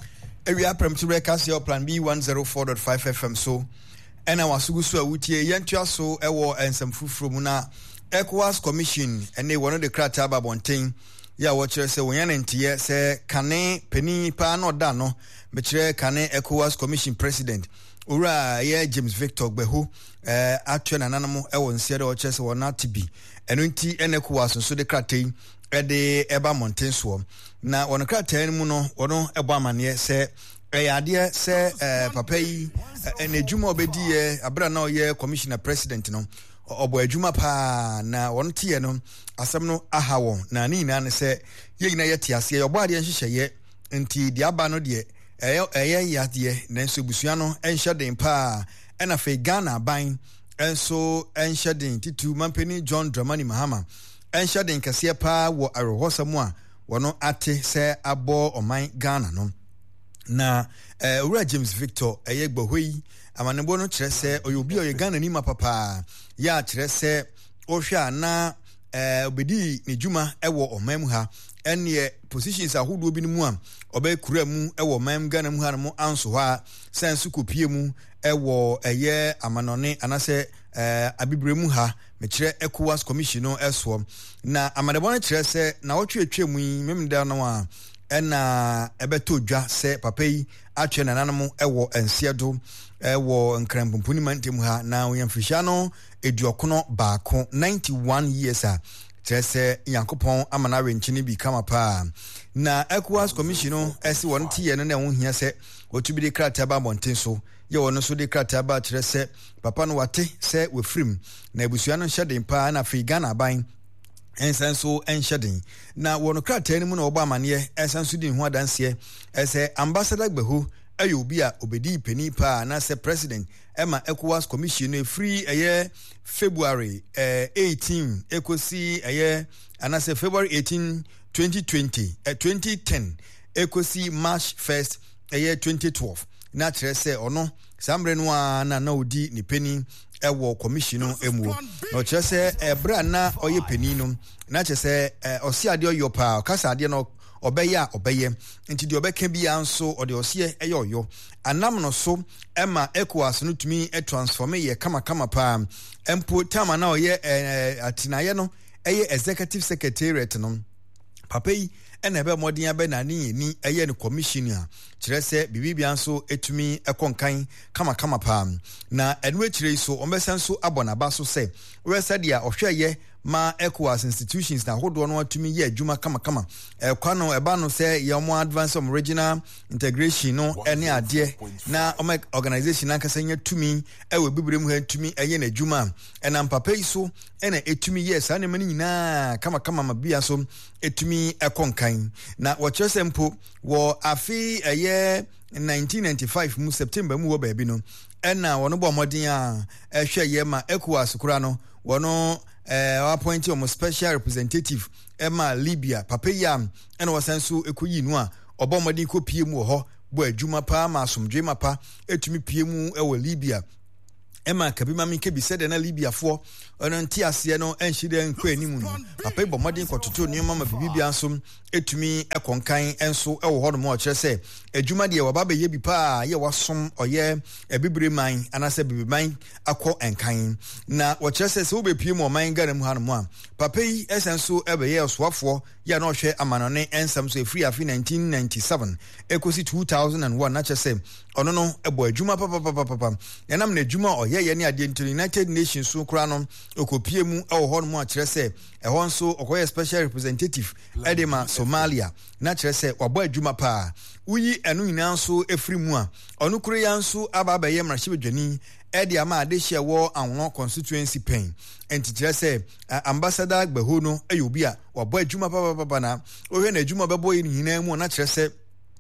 ewia premture kaseɛ plan B one oh four point five F M so ɛna wasugu so a wutie yɛntua so ɛwɔ nsɛm fufuro mu na ECOWAS Commission ɛne wɔn de krataa ba bɔnten ya wɔkyerɛ sɛ wɔn yɛn nteɛ sɛ kane panin paa na ɔda no mekyerɛ kane ECOWAS Commission President owura yɛ James Victor Gbeho ɛɛ atwa nananum ɛwɔ nsia de wɔkyerɛ sɛ wɔn ate bi ɛno nti ɛna ECOWAS nso de krataa yi ɛde ɛba mmɔnten soɔ na wɔn krataa no mu no wɔn ɛbɔ amaneɛ sɛ ɛyɛ adeɛ sɛ ɛɛ papa yi ɛna adwuma ɔbɛdi yɛ abira na ɔyɛ Commissioner President no ɔbɔ adwuma paa na wɔn teɛ no asɛm no aha wɔn na ne nyinaa ne sɛ yɛ nyinaa yɛ te aseɛ ɔbɔ adeɛ nhyehyɛeɛ nti deɛ aba no deɛ ɛyɛ ɛyɛ yadeɛ nanso busua no ɛnhyɛ den paa ɛna afei Ghana aban ɛnso ɛnhyɛ den titu mampani John Dramani Mahama ɛnhyɛ den kɛseɛ paa wɔ awerɛhɔsɛm a wɔn ate sɛ abɔ ɔman Ghana no na ɛɛ owura James Victor ɛyɛ Gbeho yi amanebɔ no kyerɛ sɛ ɔyɛ obi a ɔyɛ Ghana ni ma papa yɛ akyerɛ sɛ ɔhwɛ a na ɛɛ obedi ne dwuma ɛwɔ ɔman mu ha ɛneɛ positions ahodoɔ bi no mu a ɔbɛkura mu ɛwɔ ɔman Ghana mu ha no mu anso hɔ a sɛ nso kɔpie mu ɛwɔ ɛyɛ amanɔne anasɛ ɛɛ abibire mu ha mekyerɛ ECOWAS Commission no ɛsoɔ na amanebɔ no kyerɛ sɛ na wɔtwetwe mu yi memda no a ɛna ɛbɛtɔ dwa sɛ papa yi atwe nananom ɛwɔ nsia do ɛwɔ nkrampomponi mantem ha na oyamfihya no eduokono baako ninety-one years a kyerɛ sɛ Nyankopɔn amana wenkyene bi kama paa na ECOWAS Commission no ɛsi wɔn tiɛ no na ɛho hia sɛ wɔtubi de krataa ba mmɔnten so yɛ wɔn nso de krataa ba kyerɛ sɛ papa no wate sɛ wɔfirim na abusua no hyɛ den paa na afei Ghana aban ɛnsan nso ɛnhyɛ den na wɔn krataa no mu na wɔbɔ amaneɛ ɛnsan nso di ne ho adanseɛ ɛsɛ Ambassador Gbeho ɛyɛ obi a obedi panin paa na sɛ president ɛma ECOWAS Commission no free ɛyɛ February uh, eighteen ekosi ɛyɛ anasɛ February eighteen twenty twenty uh, twenty ten ekosi March first ɛyɛ twenty twelve na kyerɛ sɛ ɔno sambre no a na na odi ne panin ɛwɔ commission no emu na ɔkyerɛ sɛ ɛbra na ɔyɛ panin no na kyerɛ sɛ ɔsi adeɛ ɔyɔ paa ɔkasa adeɛ no ɔbɛyɛ a ɔbɛyɛ nti deɛ ɔbɛka bia nso ɔde ɔseɛ ɛyɛ ɔyɔ anam no so ɛma ECOWAS no tumi transform yɛ kama kama paa mpo tama na ɔyɛ atenaeɛ no ɛyɛ executive secretariat no papa yi ɛna ɛbɛ mmɔden abɛ na ne yɛni ɛyɛ no commission a kyerɛ sɛ bibibia nso ɛtumi ɛkɔ nkan kama kama paa na ɛno akyire yi so ɔmbɛsɛ nso abɔ n'aba so sɛ wɔyɛ sɛdeɛ ɔhwɛ yɛ ma ECOWAS institutions na ahodoɔ no atumi yɛ adwuma kama kama ɛkwa no ɛba no sɛ yɛ ɔmo advance ɔmo regional integration no ɛne adeɛ na ɔmo organization ankasa nyɛ tumi ɛwɔ bibire mu ha tumi ɛyɛ n'adwuma ɛnam papa yi so ɛna ɛtumi yɛ saa nneɛma no nyinaa kama kama ma bia so ɛtumi ɛkɔ nkan na wɔkyerɛ sɛ mpo wɔ afe ɛyɛ nineteen ninety-five mu September mu wɔ baabi no ɛna wɔn bɔ mmɔden a ɛhwɛ yɛ ma ECOWAS kora no wɔn Uh, appointed almost special representative Emma Libya papa yam and was so ekoyi no a obomodin ko pie mu ho bo adwuma pa ma asomdwe mapa etumi pie mu e wo Libya Emma kabima mi kebi said na Libya fo ono nti ase no enhide nkwa animu no papa bomodin kototo ne mama bibia nso etumi ekonkan enso e wo ho no mo kire se adwuma de waba be ye bi pa ye wasom oye ebibire man anase bibiman akọ enkan na wo kire se se wo be pie mu man gana mu ha no mo a papa yi esenso e be ye osoafo ya na ohwe amanone ensam so efiri afi nineteen ninety-seven ekosi two thousand one na kire se ono no ebo adwuma papa papa papa enam na adwuma oye ye ne ade into United Nations so kra no okopie mu e wo ho no mo a kire se e ho nso okoye special representative edema Somalia na kyerɛ sɛ wabɔ adwuma paa uyi enu nyina nso efiri mu a ɔno kure ya nso aba abayɛ mmarahyɛbadwani ɛde ama ade hyɛ wɔ anwo constituency pen enti kyerɛ sɛ ambassador Gbaho no ɛyɛ obi a wabɔ adwuma papa na ohwɛ na adwuma bɛbɔ yɛ nyina mu na kyerɛ sɛ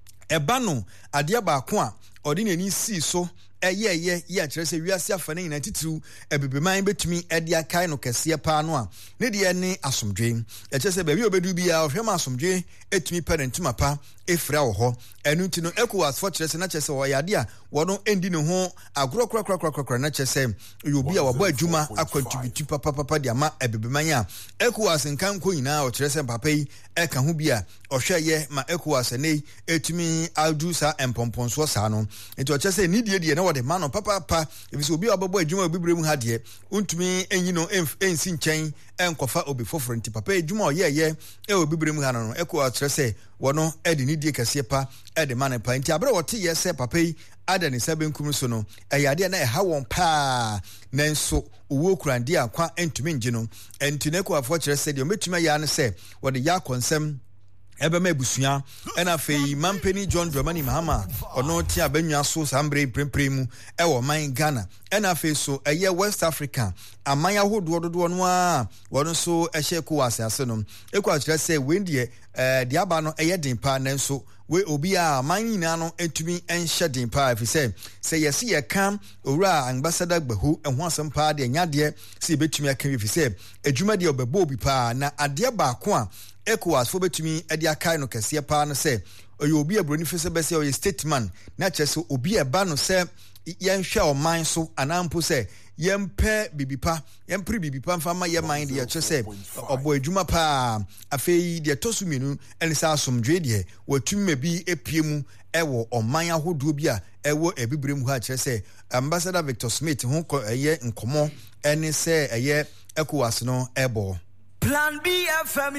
ɛba no adeɛ baako a ɔde n'ani si so ɛyɛ ɛyɛ yɛ kyerɛ sɛ wiase afa ne nyina titiru ebibiman betumi ɛde akai no kɛseɛ paa no a ne deɛ ne asomdwe ɛkyerɛ sɛ baabi obedu bia ɔhwɛ ma asomdwe etumi parentuma pa efra wɔ hɔ ɛnu nti no ECOWAS fo kyerɛ sɛ na kyerɛ sɛ ɔyɛ ade a wɔno endi ne ho agorɔ kora kora kora kora na kyerɛ sɛ ɔyɛ obi a wabɔ adwuma akɔntributu papa papa de ama ebibiman a ECOWAS nkan ko nyinaa ɔkyerɛ sɛ papa yi ɛka ho bi a ɔhwɛ yɛ ma ECOWAS ne etumi adu sa empɔmpɔnso saa no nti ɔkyerɛ sɛ ni die die na de ma no papa pa efisɛ obi a ɔbɛbɔ adwuma obibire mu ha de untumi enyi no ensi nkyɛn enkofa obi foforo nti papa adwuma ɔyɛ yɛ e obibire mu ha no ECOWAS kyerɛ sɛ wɔno ɛde ni die kɛseɛ pa ɛde ma no pa nti abere wɔte yɛ sɛ papa yi ada ne sɛ benkum so no ɛyɛ ade na ɛha wɔn paa nanso owó kurande akwa entumi ngye no enti na ECOWAS fo kyerɛ sɛ deɛ ɔmetumi ayɛ ano sɛ wɔde yɛ akɔnsɛm ebema ebusua ena fei mampeni John Dramani Mahama ono ti abanwa so sambre prempre mu e wo man Ghana ena fei so eye West Africa amanya hodo dodo no a wono so ehye ECOWAS ase no ECOWAS kire se wendie eh de aba no eye den pa nanso we obi a man nyina no entumi enhye den pa afi se se yesi ye kam owura ambassador Gbaho ehho asem pa de nyade se betumi aka afi se adwuma de obebo obi pa na ade ba ko a ECOWAS fo betumi ade akai no kɛseɛ paa no sɛ ɔyɛ obi abroni fɛ sɛ bɛsɛ ɔyɛ stateman na kyerɛ sɛ obi ɛba no sɛ yɛnhwɛ ɔman so anampo sɛ yɛmpɛ bibipa yɛmpere bibipa mfa ma yɛ man deɛ kyerɛ sɛ ɔbɔ adwuma paa afei deɛ tɔso mmienu ɛne sɛ asomdwe deɛ watumi ma bi epie mu ɛwɔ ɔman ahodoɔ bi a ɛwɔ ebibire mu ha kyerɛ sɛ ambassador Victor Smith ho ɛyɛ nkɔmɔ ɛne sɛ ɛyɛ ECOWAS no ɛbɔ Plan B F M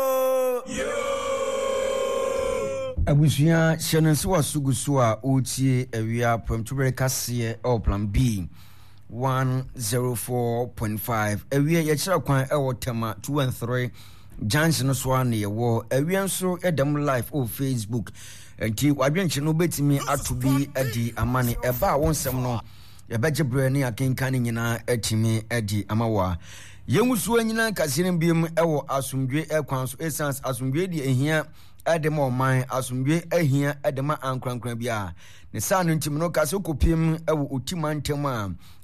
yo. Abusua shenense wasugu so a otie awia promtubere kase o Plan B one oh four point five awia ye kira kwan e wo tema two and three junction so an ye wo awia nso edem live o Facebook enti wadwenche no betimi atobi adi amane eba wonsem no ye beje bre ne akenkan nyina atimi adi amawa yengusu anyina kasire mbiem ewo asomdwe ekwan so essence asomdwe di ehia edema oman asomdwe ehia edema ankrankran bia ne sa no ntim no kase kopiem ewo otimantem a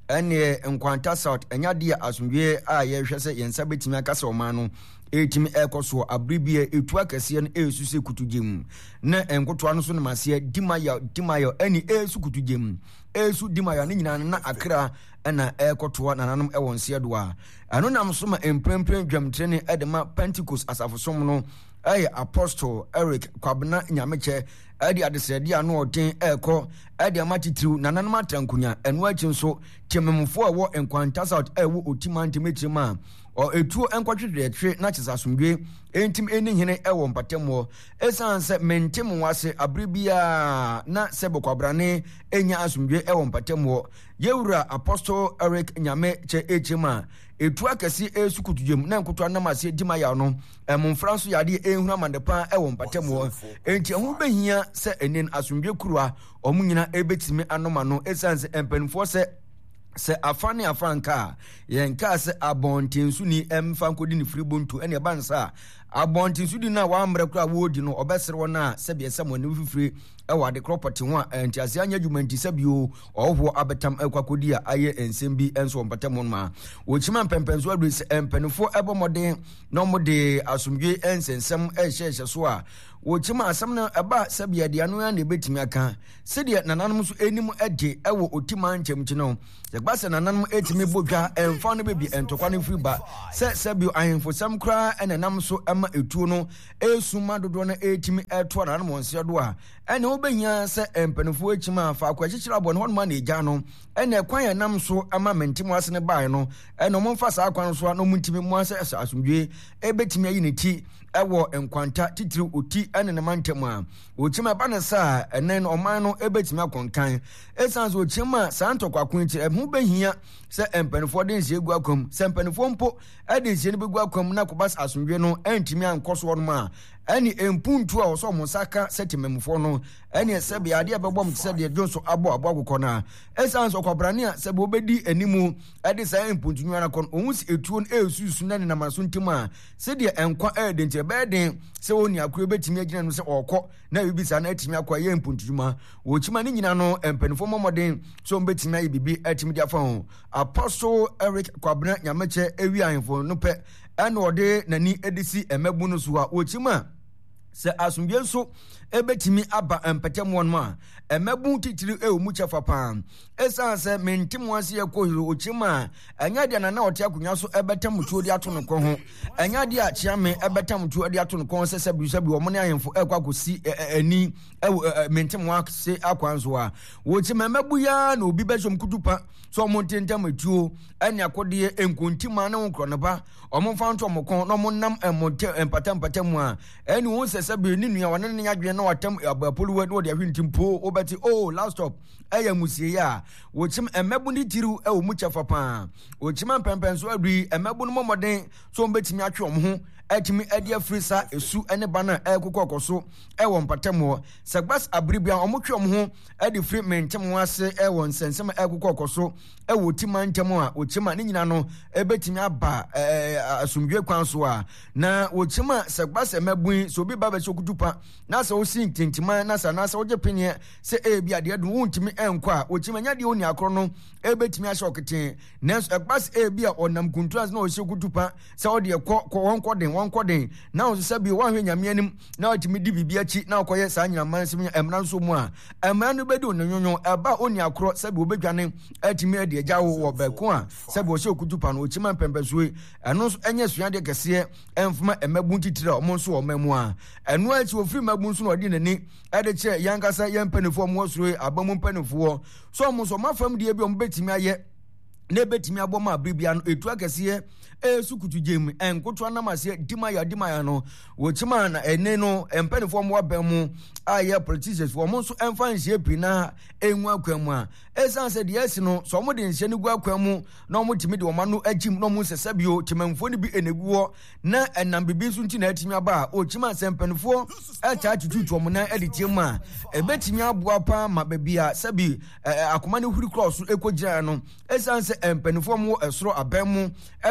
ene Nkwanta South enya dia asomdwe a ye hwe se yensa betimi akasa oman no etimi ekoso abribie etu akese no esuse kutugem na enkotoa no so ne mase dimaya dimaya eni esu kutugem esu dimaya ne nyina na akra na ekotoa nananom ewon sedo a ano nam so ma emprempren dwamtrene edema Pentecost asafosom no ay Apostle Eric Kwabena Nyameche adi adesedi ano oden eko adi amatitru nananom atrankunya enu achi nso tememfo a wo Nkwanta South ewo otimante metrema o etuo enkwatwedwe twe na kyesasomdwe entim eni hene ewo mpatemo esanse mentem wase abribia na sebo kwabrane enya asomdwe ewo mpatemo yewura Apostle Eric Nyameche echema etu akasi esukutudwem na nkoto anamase dimaya no emomfra so yade ehunu amandepa ewo mpatemo enti ho behia se enen asomdwe kurua omunyina ebetimi anoma no esanse empenfo se se afane afanka yenka se abontensu ni emfankodi ni fribuntu ene bansa abontensu di na wa mrekura wodi no obesere wona se biese mo ne fifire ewa de property ho enti ase anya dwumanti se bio ohwo abetam ekwakodi a aye ensembi enso mpatam ma wochima mpempenso adu se empenfo ebomoden no mode asomdwe ensensem ehyehyɛ so a wochima asam na eba sabia de anu ya na betimi aka sede nananom so enim ede ewo otima nchemchi no yegbase nananom etimi bodwa emfa no bebi entokwa no free ba se sabio ahemfo sam kra enanam so ema etuo no esuma dodo na etimi eto nananom onse do a ene obehia se empenfo echima fa akwachichira bo no hono ma na eja no ene kwan ya nam so ama mentimo ase ne bae no ene omfa sa akwan so no muntimi mu ase asomdwe ebetimi ayi ne ti ewo Nkwanta titiri oti ene ne mantemu a ochima bana sa ene no oman no ebetimi akonkan esanso ochima santokwa kwinchi ehu behia se empenfo de nsie gu akom se empenfo mpo ade nsie ne begu akom na kobas asomdwe no entimi ankoso no ma eni empuntu a oso musaka setimemfo no eni sebe ade abebom tse de jonso abo abo agukọ na esanso kwabrane a sebe obedi animu ade sa empuntu nwana kon onwusi etuo no esusu na ne namaso ntim a se de enkwa ede ntie beden se oni akure betimi agina no se okọ na bibisa na etimi akwa ye empuntu juma wochima ne nyina no empenfo momoden so mbetimi ayi bibi etimi dia fa ho Apostle Eric Kwabena Nyameche ewi ahemfo no pe ene ode nani edisi emebu no so a wochima se asumbiye so ebetimi aba empetemo no a emebu titiri e omu chefa pa esa se mentimo ase yakohiro ochima anya de na na ote akonya so ebetam tuo de ato no ko ho anya de a chiame ebetam tuo de ato no ko se sabi sabi wo ne ahemfo ekwakosi ani mentimo ase akwanzo a wochima emebu ya na obi besom kutupa so mo tentam tuo anya akode enkontima na wokro ne ba omo fanto mo kon no mo nam emote empatam patam a eni wo se sabi ni nua wane ne yadwe na watam abapolu wo de ahwintimpo obeti oh last stop aya musie ya wochim emebu ni tiru e wo mu chafa pa wochim pempenso adui emebu no momoden so mbetimi atwe om ho etimi ade afrisa esu ene bana ekokokoso e wo mpatamo sagbas abribia omotwe om ho ade free mentem ase e wo nsensem ekokokoso e wo timantemo a wochima ne nyina no ebetimi aba asumdwe kwanso a na wochima sagbas emebu so bi baba chokutupa na sa osi ntintima na sa na sa oje penye se e bia de do wontimi enkwa wochima nya de oni akro no ebetimi ashokete na sagbas e bia onam kuntuas na osekutupa se ode ekọ ko wonko den wonko den na osesabi wo ahwe nyame anim na otimi di bibia chi na okoye sa nyina mansim emra nso mu a emra no bedi onnyonyo eba oni akro sabi obedwane atimi ade agya wo beko a sabi o sekutupa no ochima pempesue eno enye suade kese emfuma emabu titira o mo nso o mamu a eno achi ofiri mabu nso no odi nani ade che yankasa yempanifo mo osuro abamu mpanifo so mo so mafam de bi o mbetimi aye na betimi aboma abribia no etu akese esukutu jem enkoto anamase dimaya dimaya no wochima na ene no empanifo mo abamu aye politicians wo mo nso emfa nhye pi na enwu akwamu a esanse de esi no so mo de nhye ne gu akwamu na mo timi de wo manu agim no mo sesabio timamfo ne bi eneguo na enam bibi nso nti na atimi aba a ochima sempanifo acha tututu mo na editim a ebetimi aboa pa ma babia sabi akoma ne huri cross ekogira no esanse empanifo mo esoro abamu eto mo na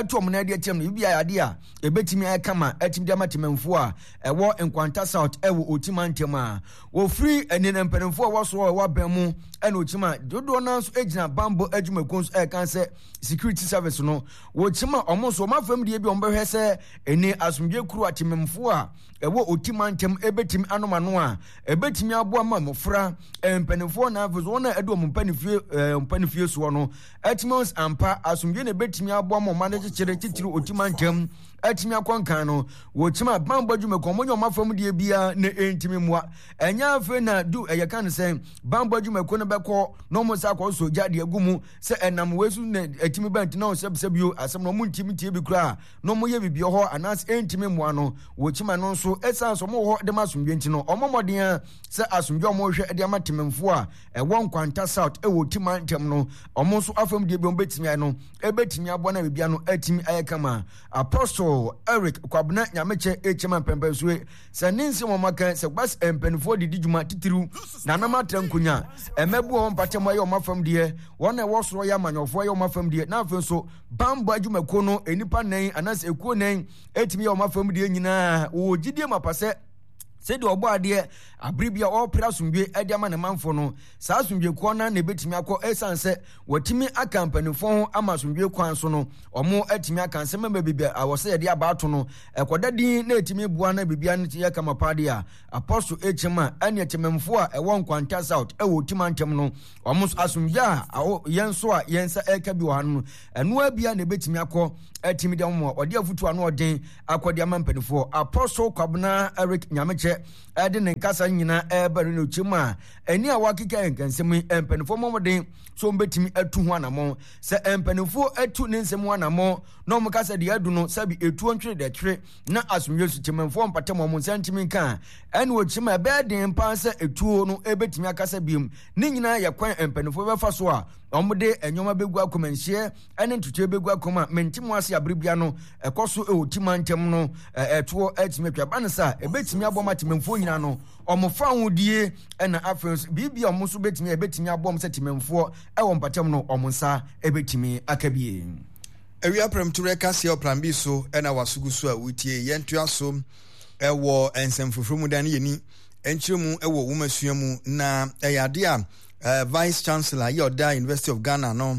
de atem no bibia ade a ebetimi ay kama atim de amatememfo a ewo Nkwanta South ewo Otimantem a wo free enenempemfo wo so wo abamu ena Ochima dodo na so ejina bambo adwumakons e kan se security service no wo Chima omo so mafam de bi ombehwe se eni asomdwe kuru atememfo a ewo Otimantem ebetimi anomano a ebetimi aboa ma mofra empenfo na afuzo na edo mpanifie mpanifie so no atmos ampa asomdwe na ebetimi aboa ma ma na chichere titiri Otimantem atimi akwankan no wo Chima bambo adwumakon monyo mafam de bia na entimi moa enya afa na du eyekan se bambo adwumakon na beko no mo sa kwa so jade agumu se enam wesu na atimi bant na osebsebio asem no mo ntimi tie bi kura no mo ye bibio ho anas entimi moa no wo Chima no so esa so mo ho de masomdwe nti no omomoden se asomdwe mo hwe de amatememfo a ewo Nkwanta South ewo Otimantem no omo so afam de bi ombetimi no ebetimi abo na bibia no atimi ayekama Apostle Eric Kwabena Nyameche Echema Pempensue se ninsi mo maka se bas empenfo de dijuma titiru na na matrankunya emebu o mpatem ayo mafam de wona e wosoro ya manyofo ayo mafam de na afen so bambo adwumako no enipa nan anas ekuo nan etimi ya mafam de nyina wo gidie mapase se de obo ade abribia o pra sumdwe ade ama ne manfo no saa sumdwe ko na na betimi akọ esanse watimi akampanifo ho ama sumdwe kwan so no omo atimi akanse mema bibia awose ye de abato no ekodadin na etimi bua na bibia ne ye kama pade a Apostle Echema ane etememfo a ewo Nkwanta South ewo Otimantem no omo asumdwe a yenso a yensa eka bi wa no eno abia na betimi akọ atimi de mo ode afutu ano oden akọde ama mpanifo Apostle Kwabena Eric Nyameche ade ne nkasa nyina ebere no Chima eni a wakika enkansem empanifo momoden so mbetimi atu ho anamo se empanifo atu ne nsem ho anamo no mkasa de adu no sabi etu ontwe de tre na asumye su Chimemfo mpatem mo sentimi kan eni wo Chima be de mpa se etu no ebetimi akasa biem ne nyina yakwan empanifo befa so a omde enyoma begu akomanhie ene ntutu begu akoma mentimo ase abribia no ekoso e Otimantem no etuo etimi atwa bansa ebetimi aboma Chimemfo nyina no omofa hodie ena afens bibia omo so betimi ebetimi abom se Chimemfo e wo mpatem no omonsa ebetimi akabie ewia prem to rekase oprambi so ena wasugusu a wutie yentua so ewo ensemfofro mu dan yeni enchiremu ewo womasuamu na eyade a Uh, Vice Chancellor Yoda University of Ghana no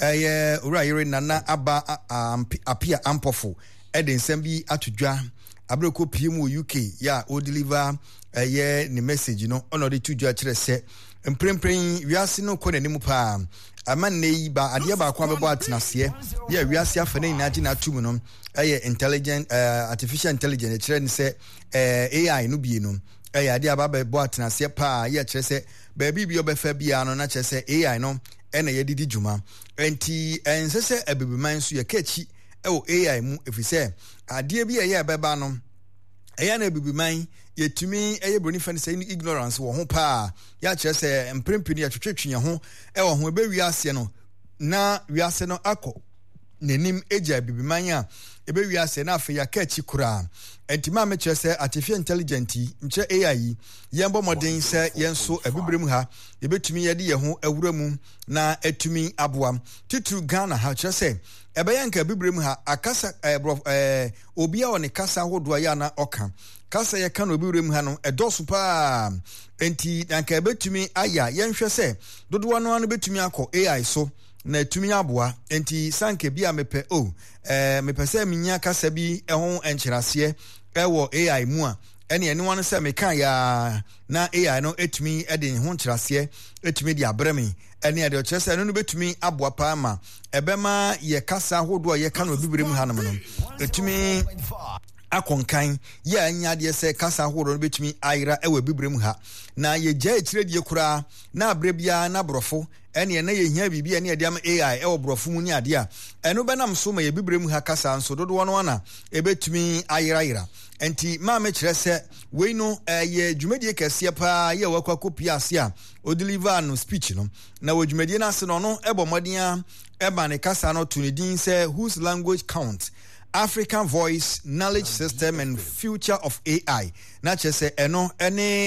eh uh, ura yere nana aba uh, apia ampofo eden sembi atudwa abreko P M U K ya o deliver eh uh, ni message no ono de tudwa kire se mprempren wiase no ko nanim pa amanne yi ba ade ba kwa bebo atenase ya wiase afa na ina agi na tum no eh intelligent uh, artificial intelligence kire ni se eh A I no bie no eh ade aba bebo atenase pa ya kire se baby bi obefa bia no na chese A I no ena ye didi juma enti ensese abebeman so ye kachi e o A I mu efise ade bi ye beba no eya na abebeman yetumi eye broni fan say ignorance wo ho pa ya chese mprempini ya twetwetwe ho e wo ho ebe wiase no na wiase no akọ nenim eja abebeman a ebe wiase na afa ya kachi kura enti ma me chese artificial intelligence mche A I yembo modern se yenso abibrem ha yebetumi yede ye ho awuramu na atumi aboa titu Ghana ha chese ebe yanka abibrem ha akasa eh obi a woni kasa hodo ya na oka kasa ye kan obibrem ha no edoso pa enti yanka ebetumi aya yenhwe se dodo no no betumi akọ A I so na tumi aboa enti sanke bia mepe o eh mepe se minya kasa bi ehon enkyerase ewo A I mu a ene ene won se meka ya na A I no etumi ede ho nkyerase etumi di abremi ene ade o kyerase no no betumi aboa pa ma ebema ye kasa hodo ye ka no bibrem ha no no etumi akonkan ye anya de se kasa hodo no betumi ayira ewo bibrem ha na ye gya etire die kura na abrebia na brofo ene na ye hia bibia ne ade am A I ewo brofo mu ni ade a eno benam so ma ye bibrem ha kasa nso dodo wono ana ebetumi ayira yira enti ma me kire se we no ye dwumadie kase pa ye wakwa kopia ase a o deliver no speech no na wo dwumadie na ase no no ebo modin a eba ne kasa no to ne din se whose language count African Voice Knowledge System and Future of A I na chese eno ene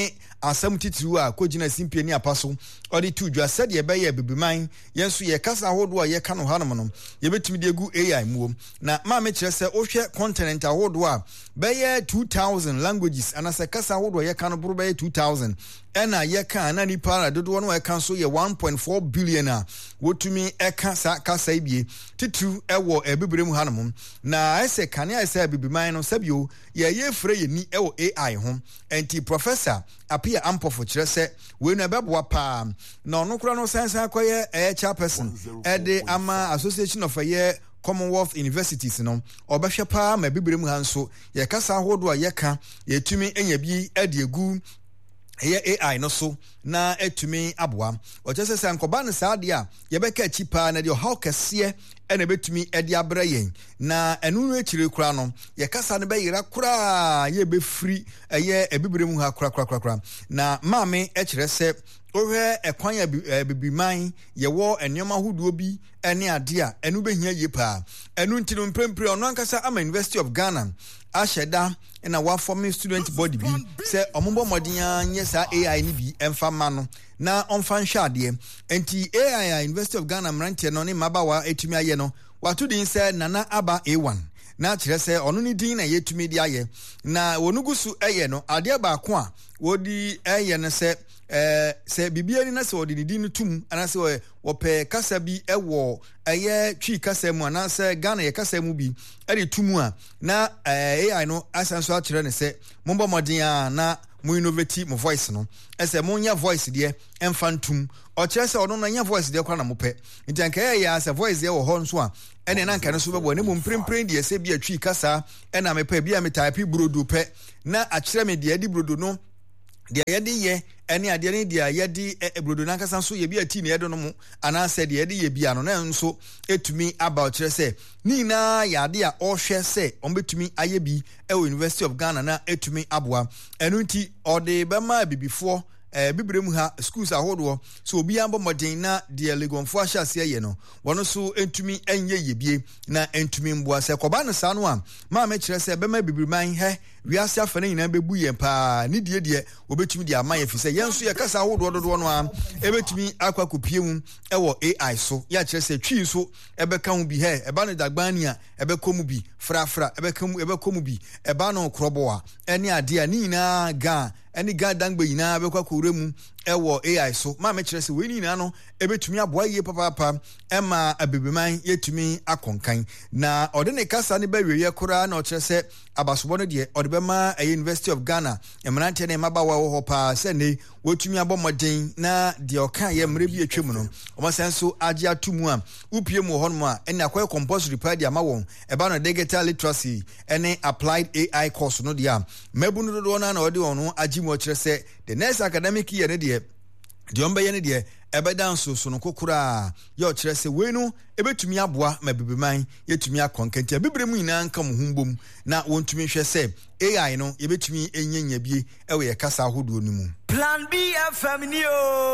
asam titiru a kogina simpie ni apaso odi tu dwa said ye be ye bibiman yenso ye kasa ahodo a ye ka no hanom no ye betumi de gu A I muom na ma me kire se ohwe continent ahodo a be ye two thousand languages anase kasa ahodo ye ka no buru be two thousand ena ye ka na ni para dodo no e kan so ye one point four billion a wotumi e ka sa kasa ibie titu ewo ebibire mu hanom na ese kane ese bibiman no sabio ye ye frɛ ye ni ewo A I ho enti professor apia ampofo kire se we no beboa pa na ono kura no science akoye e chairperson e de ama association of a Commonwealth Universities no obehwe pa ma bibire mu ha nso ye kasa hodo a ye ka ye tumi enya bi e de egu eye A I no so na etumi aboa ochese se ankoba ne saade a ye beka chi pa na de how kese e na betumi e de abra yen na enu no ekire kura no ye kasa ne be yira kura ye be free eye ebibire mu ha kura kura kura na maame e kire se ohwe ekwan ya bibiman ye wo enema hoduo bi ene ade a enu behia ye pa enu ntino mprempre ono ankasa ama University of Ghana asheda na wa forming student body bi se omombo modin anye sa A I ni bi emfa ma no na onfa nhwade enti A I University of Ghana mrantie no ne mabawa etumi aye no watu din se Nana Aba A one na kire se ono ni din na yetumi di aye na wonugusu eye no ade ba ko a wodi eye no se eh se bibia ni na se odi di no tum ana se wo pe kasa bi ewo eye twi kasa mu ana se Ghana ye kasa mu bi e de tum a na eh A I no asanso a kire ne se mombo modin a na mu innovate mo voice no ese mo nya voice de emfantum o kire se ono na nya voice de kwa na mo pe ntanka ye ya se voice de wo ho nso a ene na nka no so bebo ne mo mprempren de se bia twi kasa ena me pe bia me type brodo pe na a kire me de di brodo no de yede ye ene ade ne de yede ebrodo na nkasa so ye bia ti ne yede no mu ana se de yede ye bia no na nso etumi about kire se ni na yade a o hwe se on betumi aye bi e University of Ghana na etumi aboa enu nti ode be ma bibifo eh bibire mu ha schools ahodo so obi ambo modern na de legonfo ahyase ye no wono so entumi enye yebie na entumi mboa se koba no sa no a ma me kire se be ma bibire man he wiase afane nyina bebu ye pa ni die die obetumi de ama ye fi se yenso ye kasa ahodo dodo no a ebetumi akwakopie mu ewo A I so ya kire se twi so ebeka hu bi he eba no dagbani a ebekomu bi frafra ebekamu ebekomu bi eba no krobo a ene ade a ni nyina ga ene ga dangbe nyina bekwakore mu ewo A I so ma me kire se we nyina no ebetumi aboa ye papa papa ema abebeman yetumi akonkan na ode ne kasa ne bawie ye kora na o kire se abasobo no de ode be ma University of Ghana emrante ne mabawa wo hopa se ne wotumi abomoden na de oka ye mre bi atwem no o ma senso age atumu a upie mu ho no a ene akoy compulsory pa de amawon eba no digital literacy ene applied A I course no de a mabu no do na na ode ono agi mu o kire se the next academic year ne de de omba ye ne de ebeda nso so no kokura ye o kire se we no ebetumi aboa ma bibiman yetumi akonkantia bibire mu nyina nka mu humbom na wontumi hwe se A I no yebetumi enyenya bie ewe ye kasa ahodo no mu Plan B F M ni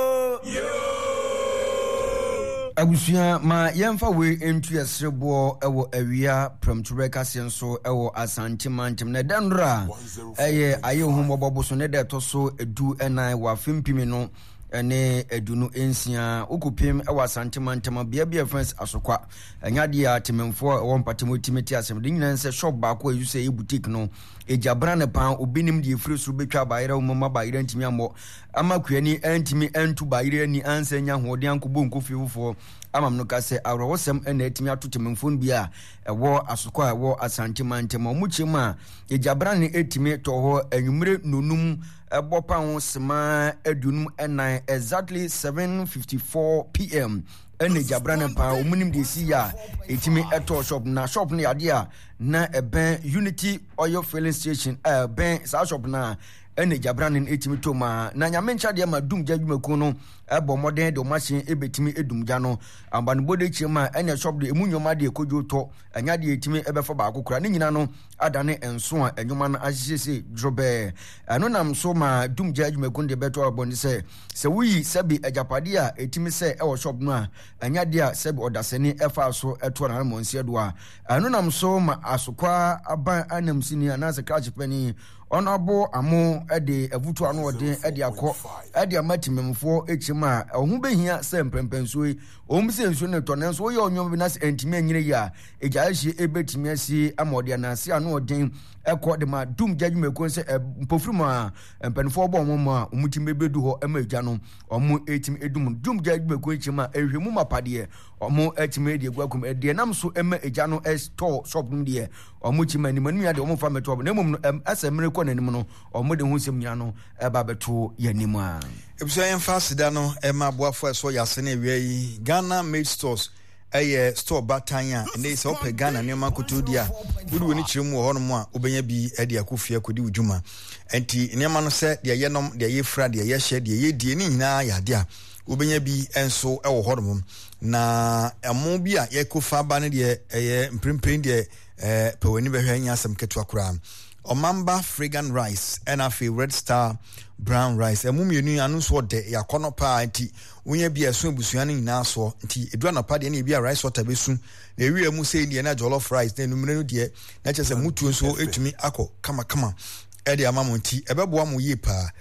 o yo abusia ma yemfa we entu yesrebo ewo awia promtureka senso ewo asantimantem na dandra eye aye humbobo so ne de to so edu enai wa fimpimi no ene edunu ensia okupim ewa santimantem bia bia friends asokwa anyade ya tememfo ewo mpatemo timeti asem de nyina nse shop ba ko yuse e boutique no ejabra ne pan obinim de efiri so betwa baira umma baira ntimi ammo amakuani antimi antu baira ni ansanya hode ankobo nkofi fufo amam no ka se awrowosem ena etimi atotememfo bia ewo asokwa ewo asantimantem omuchima ejabra ne etimi to ho anwumre nonum ebopa ho sema adunum enan exactly seven fifty-four p m ene jabrana pa omunim de si ya etimi eto shop na shop na yade a na eben Unity Oil Filling Station eh ben sa shop na ene jabrana etimi to ma na nyamencha de ma dum jadwumaku no ebo modern de machine ebetimi edumja no ambano bode chima ene shop de emunyoma de ekojo to anya de etimi ebefa ba akokura ne nyina no adane enso a enyoma na ahyese drobe eno nam so ma dum jadwumaku de beto aboni se se wuyi sebi ajapade a etimi se e wo shop no a anya de a sebi odaseni efa so eto na monsie do a eno nam so ma asokwa aban anamsini anase crash pani Honorable Amo Ede Evutu Ano Ode Ede Akọ Ede Amatimemfo Echima Ohu Behia se mprempensoi Omu se nsu ne tone nso ye onwom bi na se antimi anyire ya Ejaahye ebetimi asi amode na se ano odin ekọ de ma dum judgment se mpofuru a mpanfo bo omo a omutimi bedu ho ema eja no omo etimi edum dum judgment ko echima ehwemu mapade omo etimi edi egwakum ede nam so ema eja no store shop no de omo chima ni manu ya de omo fa meto na mum asemre ko nanim no omo de ho semnya no eba beto yanim a ebuso yen fasida no ema boafo eso yase na ewie yi Ghana made stores eye store batanya ene se ope Ghana ne makotodi a wudu woni kiremu wo hono mu a obenya bi ade akofie akodi ujuma enti nema no se de yenom de ye fra de ye hye de ye die ni nyina ya de a obenya bi enso e wo hono na amo bi a ye kofa ba ne de eye mprempren de eh pewani behwa nya asem ketu akura Omamba Fragrant Rice and a Red Star Brown Rice. A mummy new anus de yakono party. When you be a swim busuani na so tea, a drana party any be a rice water besun. The real muse Indiana jollof rice, then numero dear, not just a mutu so it to me ako, kama kama. Eddie amamonti, a babuamu ye pa.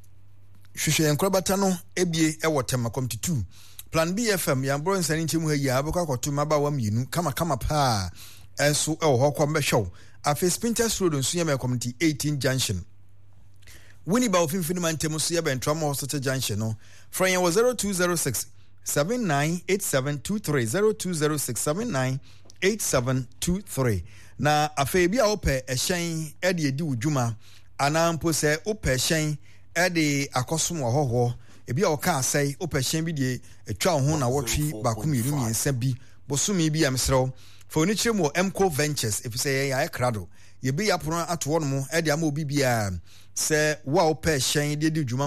Shusha and Krabatano, ebie e watema come to two. Plan B F M, young bro and sending him where you have a to mabawam you kama kama pa. And so, oh, how come show. Afe Spinters Road on Suyama Community eighteen Junction. Winnie Baufin Finiman Temusia Ben Trauma Hospital Junction. No, Franya was zero two zero six seven nine eight seven two three zero two zero six seven nine eight seven two three. Na afe bia ope e hyen e de di udwuma anampo se ope hyen e de akosom hoho e bia o ka asai ope hyen bi de etwa ho na wotwe bakomiru miensa bi bosumi bi amsrew for ni chemo Emco Ventures if say ya ekrado ye be ya pono ato no mo e de ama obi bia se wa o pe hyen de di dwuma